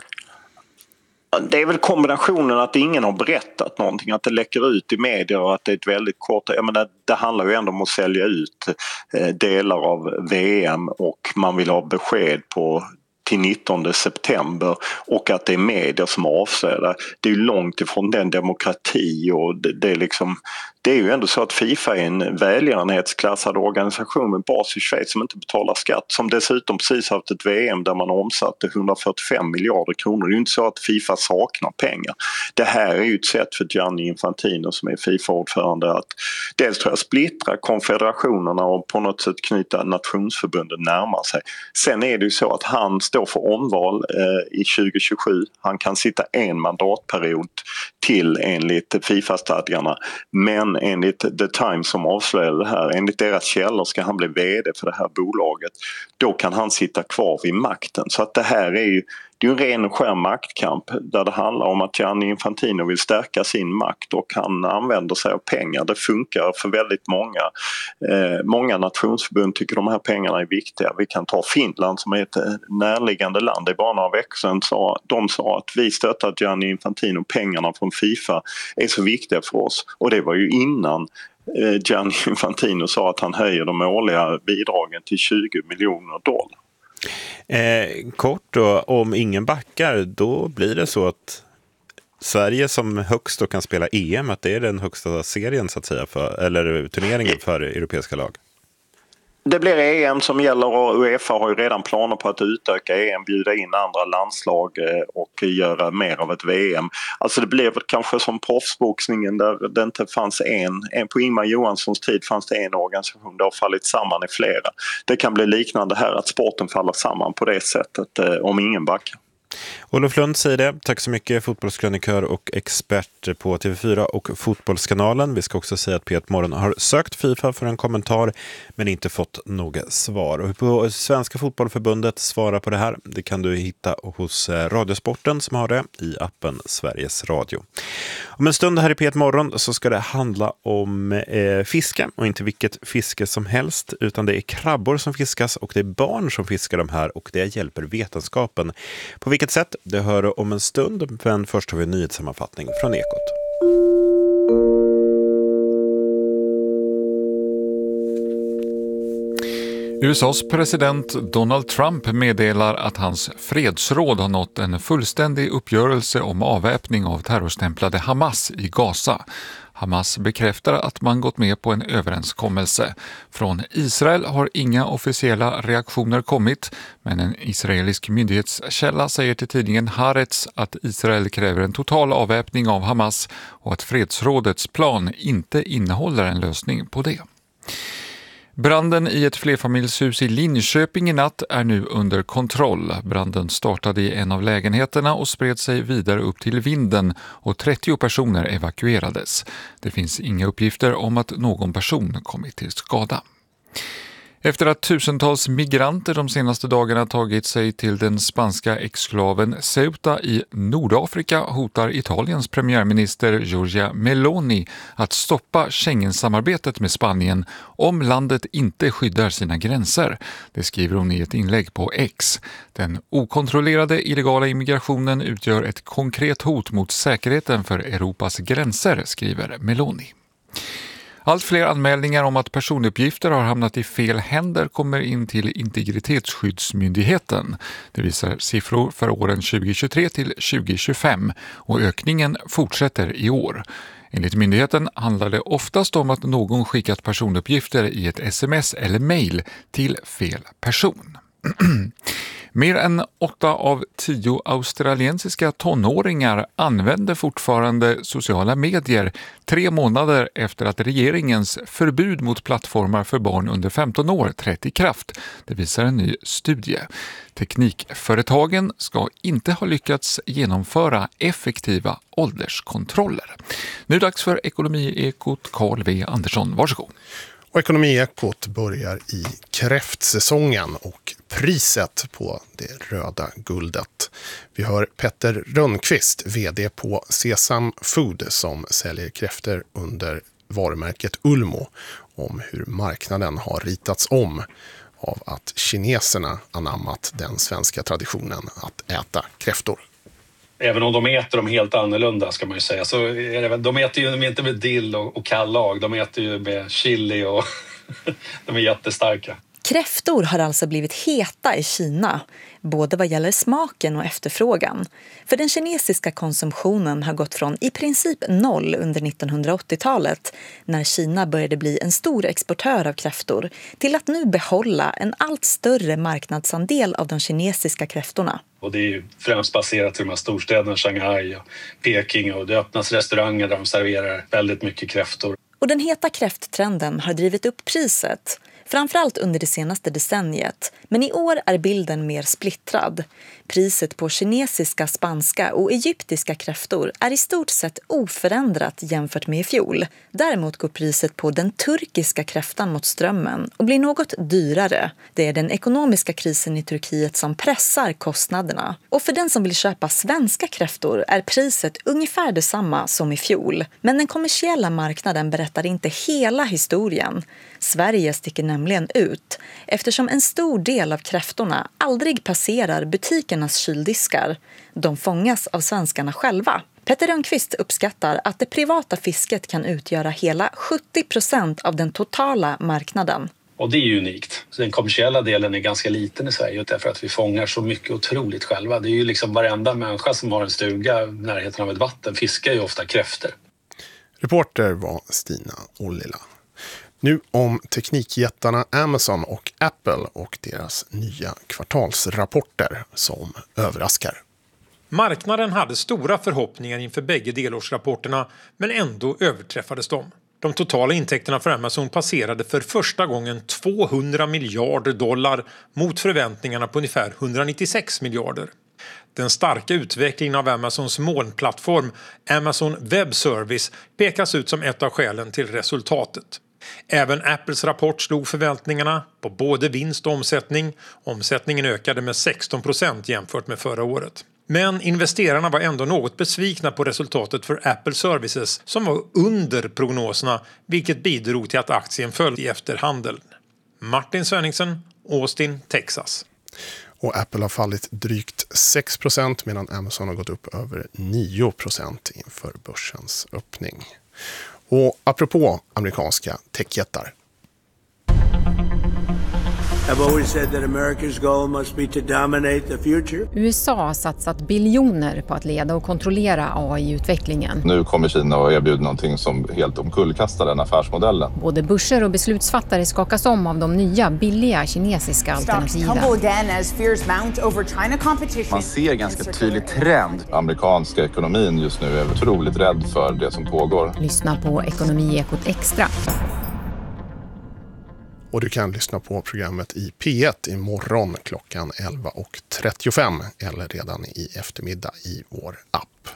Det är väl kombinationen att ingen har berättat någonting, att det läcker ut i medier och att det är ett väldigt kort... Jag menar, det handlar ju ändå om att sälja ut delar av V M och man vill ha besked på till nittonde september och att det är medier som avslöjar. Det är ju långt ifrån den demokrati och det, det är liksom... Det är ju ändå så att FIFA är en välgörenhetsklassad organisation med bas i Schweiz som inte betalar skatt, som dessutom precis haft ett V M där man omsatte hundrafyrtiofem miljarder kronor. Det är ju inte så att FIFA saknar pengar. Det här är ju ett sätt för Gianni Infantino som är FIFA-ordförande att dels tror jag splittra konfederationerna och på något sätt knyta nationsförbunden närmare sig. Sen är det ju så att han står för omval eh, i tjugo tjugosju. Han kan sitta en mandatperiod till enligt FIFA-stadgarna, men enligt The Times som avslöjade det här, enligt deras källor ska han bli vd för det här bolaget. Då kan han sitta kvar vid makten. Så att det här är ju, det är en ren och skär maktkamp där det handlar om att Gianni Infantino vill stärka sin makt och han använder sig av pengar. Det funkar för väldigt många. Eh, många nationsförbund tycker de här pengarna är viktiga. Vi kan ta Finland som är ett närliggande land. Det är bara några veckor sedan sa, de sa att vi stöttar Gianni Infantino. Pengarna från FIFA är så viktiga för oss. Och det var ju innan eh, Gianni Infantino sa att han höjer de årliga bidragen till tjugo miljoner dollar. Eh, kort då, om ingen backar, då blir det så att Sverige som högst då kan spela E M, att det är den högsta serien så att säga, för, eller turneringen för europeiska lag. Det blir E M som gäller och UEFA har ju redan planer på att utöka E M, bjuda in andra landslag och göra mer av ett V M. Alltså det blev kanske som proffsboxningen där det inte fanns en, en på Ingmar Johanssons tid fanns det en organisation, det har fallit samman i flera. Det kan bli liknande här att sporten faller samman på det sättet om ingen backar. Olof Lund säger det. Tack så mycket, fotbollskrönikör och expert på T V fyra och Fotbollskanalen. Vi ska också säga att P ett Morgon har sökt FIFA för en kommentar men inte fått något svar. Och på Svenska fotbollförbundet svarar på det här. Det kan du hitta hos Radiosporten som har det i appen Sveriges Radio. Om en stund här i P ett Morgon så ska det handla om eh, fiske, och inte vilket fiske som helst, utan det är krabbor som fiskas och det är barn som fiskar de här, och det hjälper vetenskapen. På vilket sätt? Det hör om en stund, men först har vi en nyhetssammanfattning från Ekot. U S A:s president Donald Trump meddelar att hans fredsråd har nått en fullständig uppgörelse om avväpning av terrorstämplade Hamas i Gaza. Hamas bekräftar att man gått med på en överenskommelse. Från Israel har inga officiella reaktioner kommit, men en israelisk myndighetskälla säger till tidningen Haaretz att Israel kräver en total avväpning av Hamas och att fredsrådets plan inte innehåller en lösning på det. Branden i ett flerfamiljshus i Linköping i natt är nu under kontroll. Branden startade i en av lägenheterna och spred sig vidare upp till vinden och trettio personer evakuerades. Det finns inga uppgifter om att någon person kommit till skada. Efter att tusentals migranter de senaste dagarna tagit sig till den spanska exklaven Ceuta i Nordafrika hotar Italiens premiärminister Giorgia Meloni att stoppa Schengensamarbetet med Spanien om landet inte skyddar sina gränser. Det skriver hon i ett inlägg på X. Den okontrollerade illegala immigrationen utgör ett konkret hot mot säkerheten för Europas gränser, skriver Meloni. Allt fler anmälningar om att personuppgifter har hamnat i fel händer kommer in till Integritetsskyddsmyndigheten. Det visar siffror för åren tjugohundratjugotre till tjugohundratjugofem och ökningen fortsätter i år. Enligt myndigheten handlar det oftast om att någon skickat personuppgifter i ett sms eller mejl till fel person. Mer än åtta av tio australiensiska tonåringar använder fortfarande sociala medier tre månader efter att regeringens förbud mot plattformar för barn under femton år trätt i kraft. Det visar en ny studie. Teknikföretagen ska inte ha lyckats genomföra effektiva ålderskontroller. Nu dags för Ekonomiekot. Carl V. Andersson, varsågod. Och Ekonomiekot börjar i kräftsäsongen och priset på det röda guldet. Vi hör Petter Rönnqvist, vd på Sesam Food, som säljer kräftor under varumärket Ulmo, om hur marknaden har ritats om av att kineserna anammat den svenska traditionen att äta kräftor. Även om de äter dem helt annorlunda, ska man ju säga, så är det väl, de äter ju inte med dill och, och kallag, de äter ju med chili och de är jättestarka. Kräftor har alltså blivit heta i Kina, både vad gäller smaken och efterfrågan. För den kinesiska konsumtionen har gått från i princip noll under nittonhundraåttiotalet, när Kina började bli en stor exportör av kräftor, till att nu behålla en allt större marknadsandel av de kinesiska kräftorna. Och det är ju främst baserat till de här storstäderna, Shanghai och Peking, och det öppnas restauranger där de serverar väldigt mycket kräftor. Och den heta kräfttrenden har drivit upp priset, framförallt under det senaste decenniet. Men i år är bilden mer splittrad. Priset på kinesiska, spanska och egyptiska kräftor är i stort sett oförändrat jämfört med i fjol. Däremot går priset på den turkiska kräftan mot strömmen och blir något dyrare. Det är den ekonomiska krisen i Turkiet som pressar kostnaderna. Och för den som vill köpa svenska kräftor är priset ungefär detsamma som i fjol. Men den kommersiella marknaden berättar inte hela historien. Sverige sticker nämligen ut, eftersom en stor del av kräftorna aldrig passerar butikernas kyldiskar. De fångas av svenskarna själva. Petter Rönnqvist uppskattar att det privata fisket kan utgöra hela sjuttio procent av den totala marknaden. Och det är ju unikt. Så den kommersiella delen är ganska liten i Sverige, därför att vi fångar så mycket otroligt själva. Det är ju liksom varenda människa som har en stuga i närheten av ett vatten fiskar ju ofta kräftor. Reporter var Stina Ollila. Nu om teknikjättarna Amazon och Apple och deras nya kvartalsrapporter som överraskar. Marknaden hade stora förhoppningar inför bägge delårsrapporterna, men ändå överträffades de. De totala intäkterna för Amazon passerade för första gången tvåhundra miljarder dollar mot förväntningarna på ungefär hundranittiosex miljarder. Den starka utvecklingen av Amazons molnplattform Amazon Web Service pekas ut som ett av skälen till resultatet. Även Apples rapport slog förväntningarna på både vinst och omsättning. Omsättningen ökade med sexton procent jämfört med förra året. Men investerarna var ändå något besvikna på resultatet för Apple Services som var under prognoserna, vilket bidrog till att aktien föll i efterhandeln. Martin Svenningsen, Austin, Texas. Och Apple har fallit drygt sex procent medan Amazon har gått upp över nio procent inför börsens öppning. Och apropå amerikanska techjättar. I've always said that America's goal must be to dominate the future. U S A har satsat biljoner på att leda och kontrollera A I-utvecklingen. Nu kommer Kina att erbjuda någonting som helt omkullkastar den affärsmodellen. Både börser och beslutsfattare skakas om av de nya, billiga kinesiska alternativen. Man ser ganska tydlig trend. Amerikanska ekonomin just nu är otroligt rädd för det som pågår. Lyssna på Ekonomiekot Extra. Och du kan lyssna på programmet i P ett imorgon klockan elva och trettiofem eller redan i eftermiddag i vår app.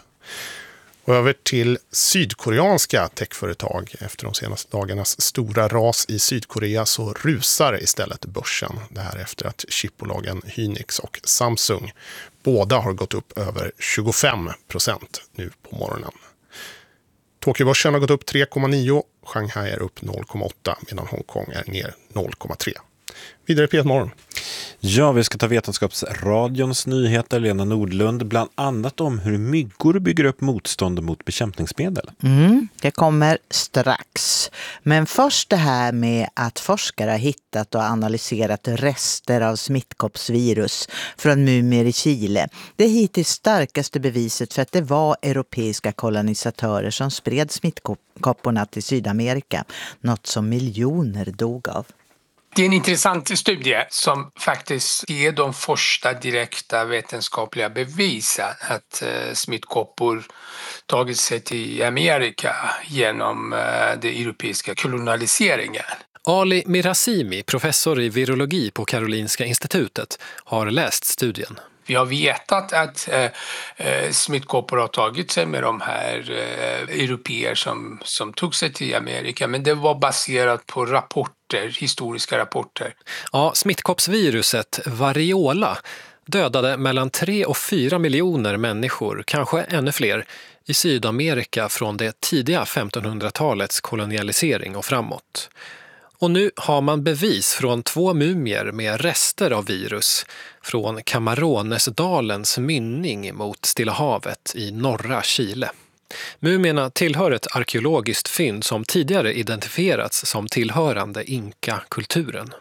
Och över till sydkoreanska techföretag. Efter de senaste dagarnas stora ras i Sydkorea så rusar istället börsen. Det här efter att chipbolagen Hynix och Samsung båda har gått upp över tjugofem procent nu på morgonen. Tokyobörsen har gått upp tre komma nio, Shanghai är upp noll komma åtta medan Hongkong är ner noll komma tre. Vidare P ett morgon. Ja, vi ska ta Vetenskapsradions nyheter, Lena Nordlund, bland annat om hur myggor bygger upp motstånd mot bekämpningsmedel. Mm, det kommer strax. Men först det här med att forskare har hittat och analyserat rester av smittkoppsvirus från mumier i Chile. Det är hittills starkaste beviset för att det var europeiska kolonisatörer som spred smittkopporna till Sydamerika. Något som miljoner dog av. Det är en intressant studie som faktiskt ger de första direkta vetenskapliga bevisen att eh, smittkoppor tagit sig till Amerika genom eh, den europeiska kolonialiseringen. Ali Mirazimi, professor i virologi på Karolinska institutet, har läst studien. Vi har vetat att eh, smittkoppor har tagit sig med de här eh, europeer som, som tog sig till Amerika, men det var baserat på rapporter, historiska rapporter. Ja, smittkoppsviruset variola dödade mellan tre och fyra miljoner människor, kanske ännu fler, i Sydamerika från det tidiga femtonhundratalets kolonialisering och framåt. Och nu har man bevis från två mumier med rester av virus från Camaronesdalens mynning mot Stilla havet i norra Chile. Mumierna tillhör ett arkeologiskt fynd som tidigare identifierats som tillhörande Inka-kulturen.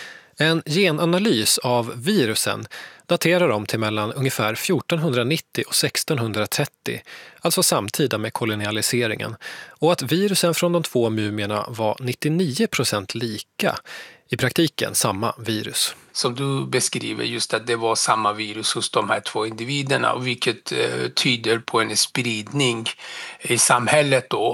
En genanalys av virusen daterar dem till mellan ungefär fjortonhundranittio och sextonhundratrettio, alltså samtida med kolonialiseringen, och att virusen från de två mumierna var nittionio procent lika, i praktiken samma virus. Som du beskriver, just att det var samma virus hos de här två individerna, vilket eh, tyder på en spridning i samhället då.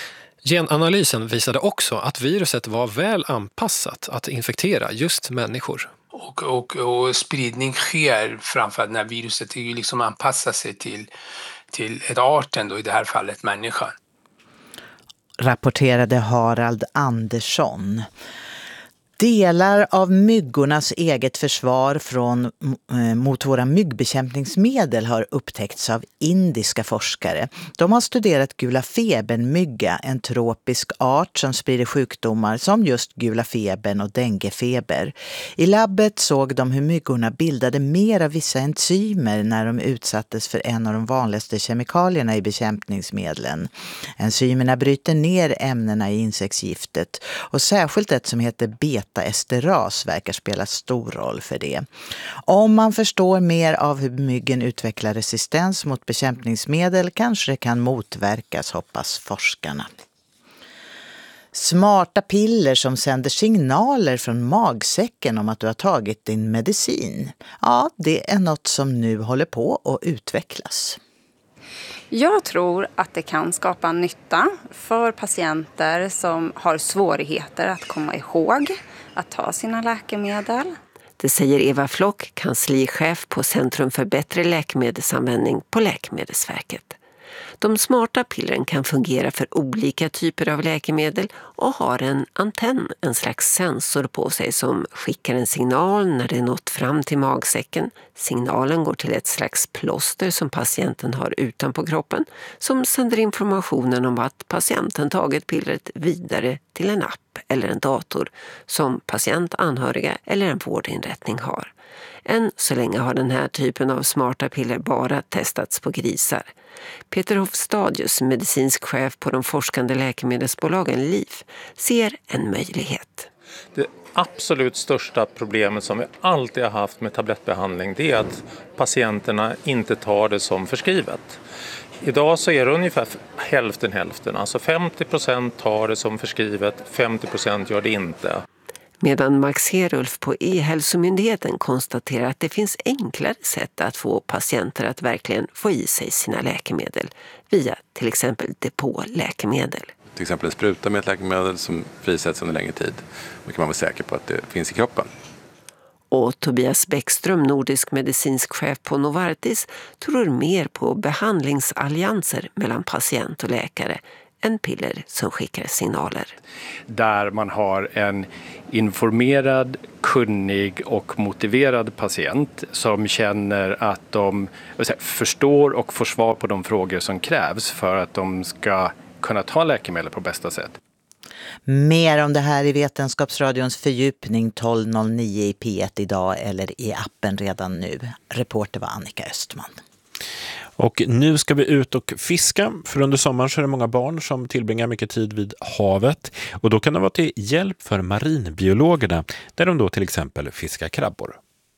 Genanalysen visade också att viruset var väl anpassat att infektera just människor. Och, och, och spridning sker framför allt när viruset liksom anpassar sig till, till ett arten, då, i det här fallet människan. Rapporterade Harald Andersson. Delar av myggornas eget försvar från, eh, mot våra myggbekämpningsmedel har upptäckts av indiska forskare. De har studerat gula febernmygga, en tropisk art som sprider sjukdomar som just gula febern och denguefeber. I labbet såg de hur myggorna bildade mer av vissa enzymer när de utsattes för en av de vanligaste kemikalierna i bekämpningsmedlen. Enzymerna bryter ner ämnena i insektsgiftet och särskilt ett som heter beta esteras verkar spela stor roll för det. Om man förstår mer av hur myggen utvecklar resistens mot bekämpningsmedel kanske det kan motverkas, hoppas forskarna. Smarta piller som sänder signaler från magsäcken om att du har tagit din medicin. Ja, det är något som nu håller på att utvecklas. Jag tror att det kan skapa nytta för patienter som har svårigheter att komma ihåg att ta sina läkemedel. Det säger Eva Flock, kanslichef på Centrum för bättre läkemedelsanvändning på Läkemedelsverket. De smarta pillren kan fungera för olika typer av läkemedel och har en antenn, en slags sensor på sig som skickar en signal när det nått fram till magsäcken. Signalen går till ett slags plåster som patienten har utanpå kroppen som sänder informationen om att patienten tagit pillret vidare till en app eller en dator som patient, anhöriga eller en vårdinrättning har. Än så länge har den här typen av smarta piller bara testats på grisar. Peter Hofstadius, medicinsk chef på de forskande läkemedelsbolagen L I F, ser en möjlighet. Det absolut största problemet som vi alltid har haft med tablettbehandling, det är att patienterna inte tar det som förskrivet. Idag så är det ungefär hälften hälften, alltså femtio procent tar det som förskrivet, femtio procent gör det inte. Medan Max Herulf på E-hälsomyndigheten konstaterar att det finns enklare sätt att få patienter att verkligen få i sig sina läkemedel via till exempel depåläkemedel. Till exempel en spruta med ett läkemedel som frisätts under längre tid. Då kan man vara säker på att det finns i kroppen. Och Tobias Bäckström, nordisk medicinsk chef på Novartis, tror mer på behandlingsallianser mellan patient och läkare än piller som skickar signaler. Där man har en informerad, kunnig och motiverad patient som känner att de förstår och får svar på de frågor som krävs för att de ska kunna ta läkemedel på bästa sätt. Mer om det här i Vetenskapsradions fördjupning tolv noll nio i P ett idag eller i appen redan nu. Reporter var Annika Östman. Och nu ska vi ut och fiska, för under sommaren så är det många barn som tillbringar mycket tid vid havet. Och då kan det vara till hjälp för marinbiologerna, där de då till exempel fiskar krabbor.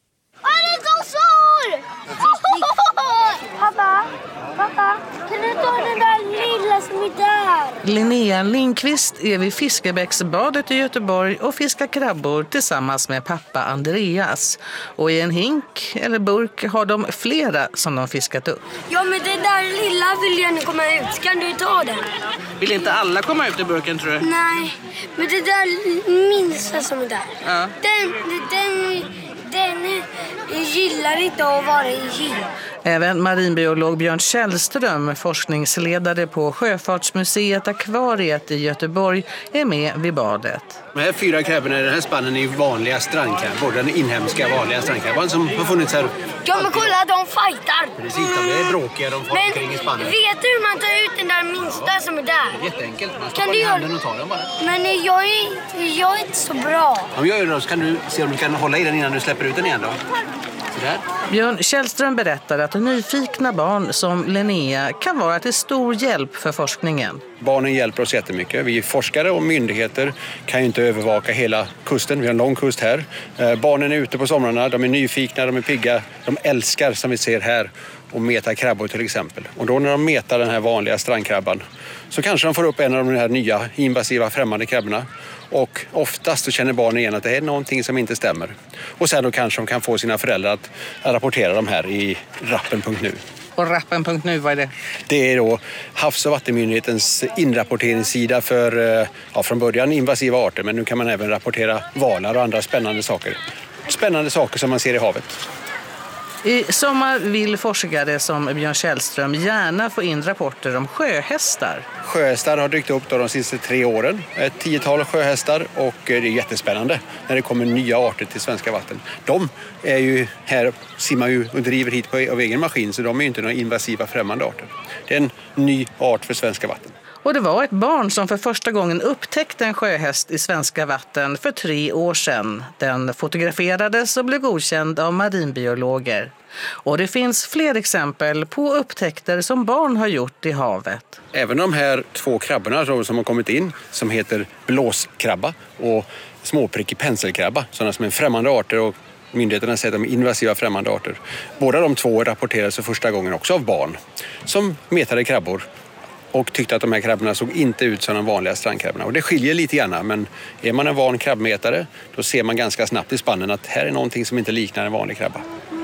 Pappa, pappa, kan du ta den där lilla som är där? Linnea Lindqvist är vid Fiskebäcksbadet i Göteborg och fiskar krabbor tillsammans med pappa Andreas. Och i en hink eller burk har de flera som de fiskat upp. Ja, men den där lilla vill jag nu komma ut. Kan du ta den? Vill inte alla komma ut i burken, tror du? Nej, men det där minsta som är där. Ja. Den, den, den gillar inte att vara i gil. Även marinbiolog Björn Källström, forskningsledare på Sjöfartsmuseet Akvariet i Göteborg, är med vid badet. De här fyra krabborna i den här spannen är vanliga strandkrabbor, den inhemska vanliga strandkrabban som har funnits här. Ja, men kolla, de fightar. Precis, de är bråkiga, de får omkring i spannen. Men vet du hur man tar ut den där minsta som är där? Jätteenkelt, man stoppar i handen och tar den bara. Men jag är, jag är inte så bra. Om jag gör det så kan du se om du kan hålla i den innan du släpper ut den igen då. Sådär. Björn Källström berättar att nyfikna barn som Linnea kan vara till stor hjälp för forskningen. Barnen hjälper oss jättemycket. Vi forskare och myndigheter kan ju inte övervaka hela kusten. Vi har en lång kust här. Barnen är ute på somrarna, de är nyfikna, de är pigga. De älskar, som vi ser här, att meta krabbor till exempel. Och då när de metar den här vanliga strandkrabban så kanske de får upp en av de här nya invasiva främmande krabborna. Och oftast så känner barnen igen att det är någonting som inte stämmer. Och sen då kanske de kan få sina föräldrar att rapportera de här i rappen punkt nu. Och rappen punkt nu, vad är det? Det är då Havs- och vattenmyndighetens inrapporteringssida för, ja, från början invasiva arter. Men nu kan man även rapportera valar och andra spännande saker. Spännande saker som man ser i havet. I sommar vill forskare som Björn Källström gärna få in rapporter om sjöhästar. Sjöhästar har dykt upp då de sista tre åren. Ett tiotal sjöhästar, och det är jättespännande när det kommer nya arter till svenska vatten. De är ju här, simmar ju och driver hit på, av egen maskin, så de är ju inte några invasiva främmande arter. Det är en ny art för svenska vatten. Och det var ett barn som för första gången upptäckte en sjöhäst i svenska vatten för tre år sedan. Den fotograferades och blev godkänd av marinbiologer. Och det finns fler exempel på upptäckter som barn har gjort i havet. Även de här två krabborna som har kommit in, som heter blåskrabba och småprickig penselkrabba, sådana som är främmande arter, och myndigheterna säger att de är invasiva främmande arter. Båda de två rapporterades för första gången också av barn som metade krabbor och tyckte att de här krabborna såg inte ut som de vanliga strandkrabborna. Och det skiljer lite grann, men är man en van krabbmetare då ser man ganska snabbt i spannen att här är någonting som inte liknar en vanlig krabba.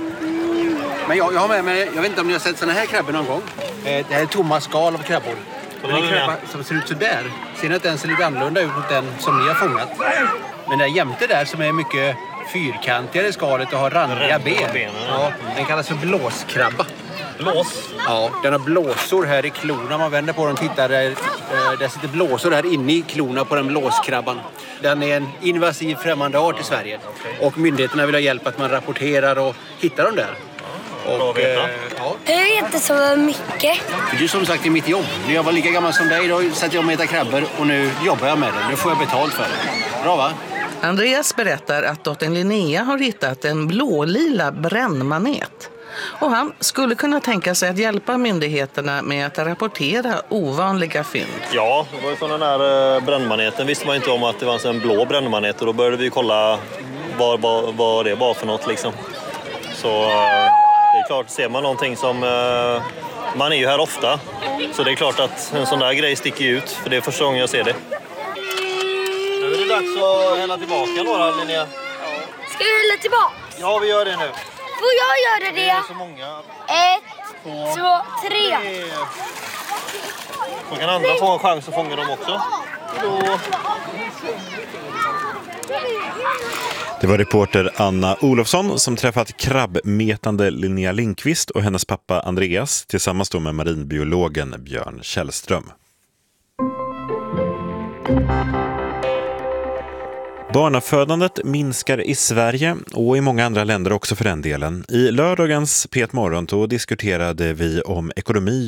Men jag, jag har med mig, jag vet inte om ni har sett såna här krabbor någon gång. Det här är tomma skal av krabbor. Men en krabba som ser ut så där. Ser ni att den ser lite annorlunda ut mot den som ni har fångat? Men det jämte där som är mycket fyrkantigare i skalet och har randiga ben. Ja, den kallas för blåskrabba. Blås? Ja, den har blåsor här i klorna. Man vänder på den och tittar där. Där sitter blåsor här inne i klorna på den blåskrabban. Den är en invasiv främmande art i Sverige. Och myndigheterna vill ha hjälp att man rapporterar och hittar dem där. Och, eh, ja. Jag vet inte så mycket. För du som sagt är mitt jobb. När jag var lika gammal som dig då satt jag och metade krabbor och nu jobbar jag med det. Nu får jag betalt för det. Bra, va? Andreas berättar att dottern Linnea har hittat en blålila brännmanet. Och han skulle kunna tänka sig att hjälpa myndigheterna med att rapportera ovanliga fynd. Ja, det var ju från den här brännmaneten. Visste man inte om att det var en blå brännmanet och då började vi kolla vad, vad, vad det var för något liksom. Så det är klart, ser man någonting som... Man är ju här ofta, så det är klart att en sån där grej sticker ut, för det är första gången jag ser det. Nu är det dags att hälla tillbaka några, Linnea. Ska vi hälla tillbaka? Ja, vi gör det nu. Får jag göra det? Det är så många. Ett, två, två tre. tre. Så kan andra få en chans att fånga dem också. Då... Det var reporter Anna Olofsson som träffat krabbmetande Linnea Lindqvist och hennes pappa Andreas tillsammans då med marinbiologen Björn Källström. Barnafödandet minskar i Sverige och i många andra länder också för den delen. I lördagens P ett Morgon då diskuterade vi om ekonomi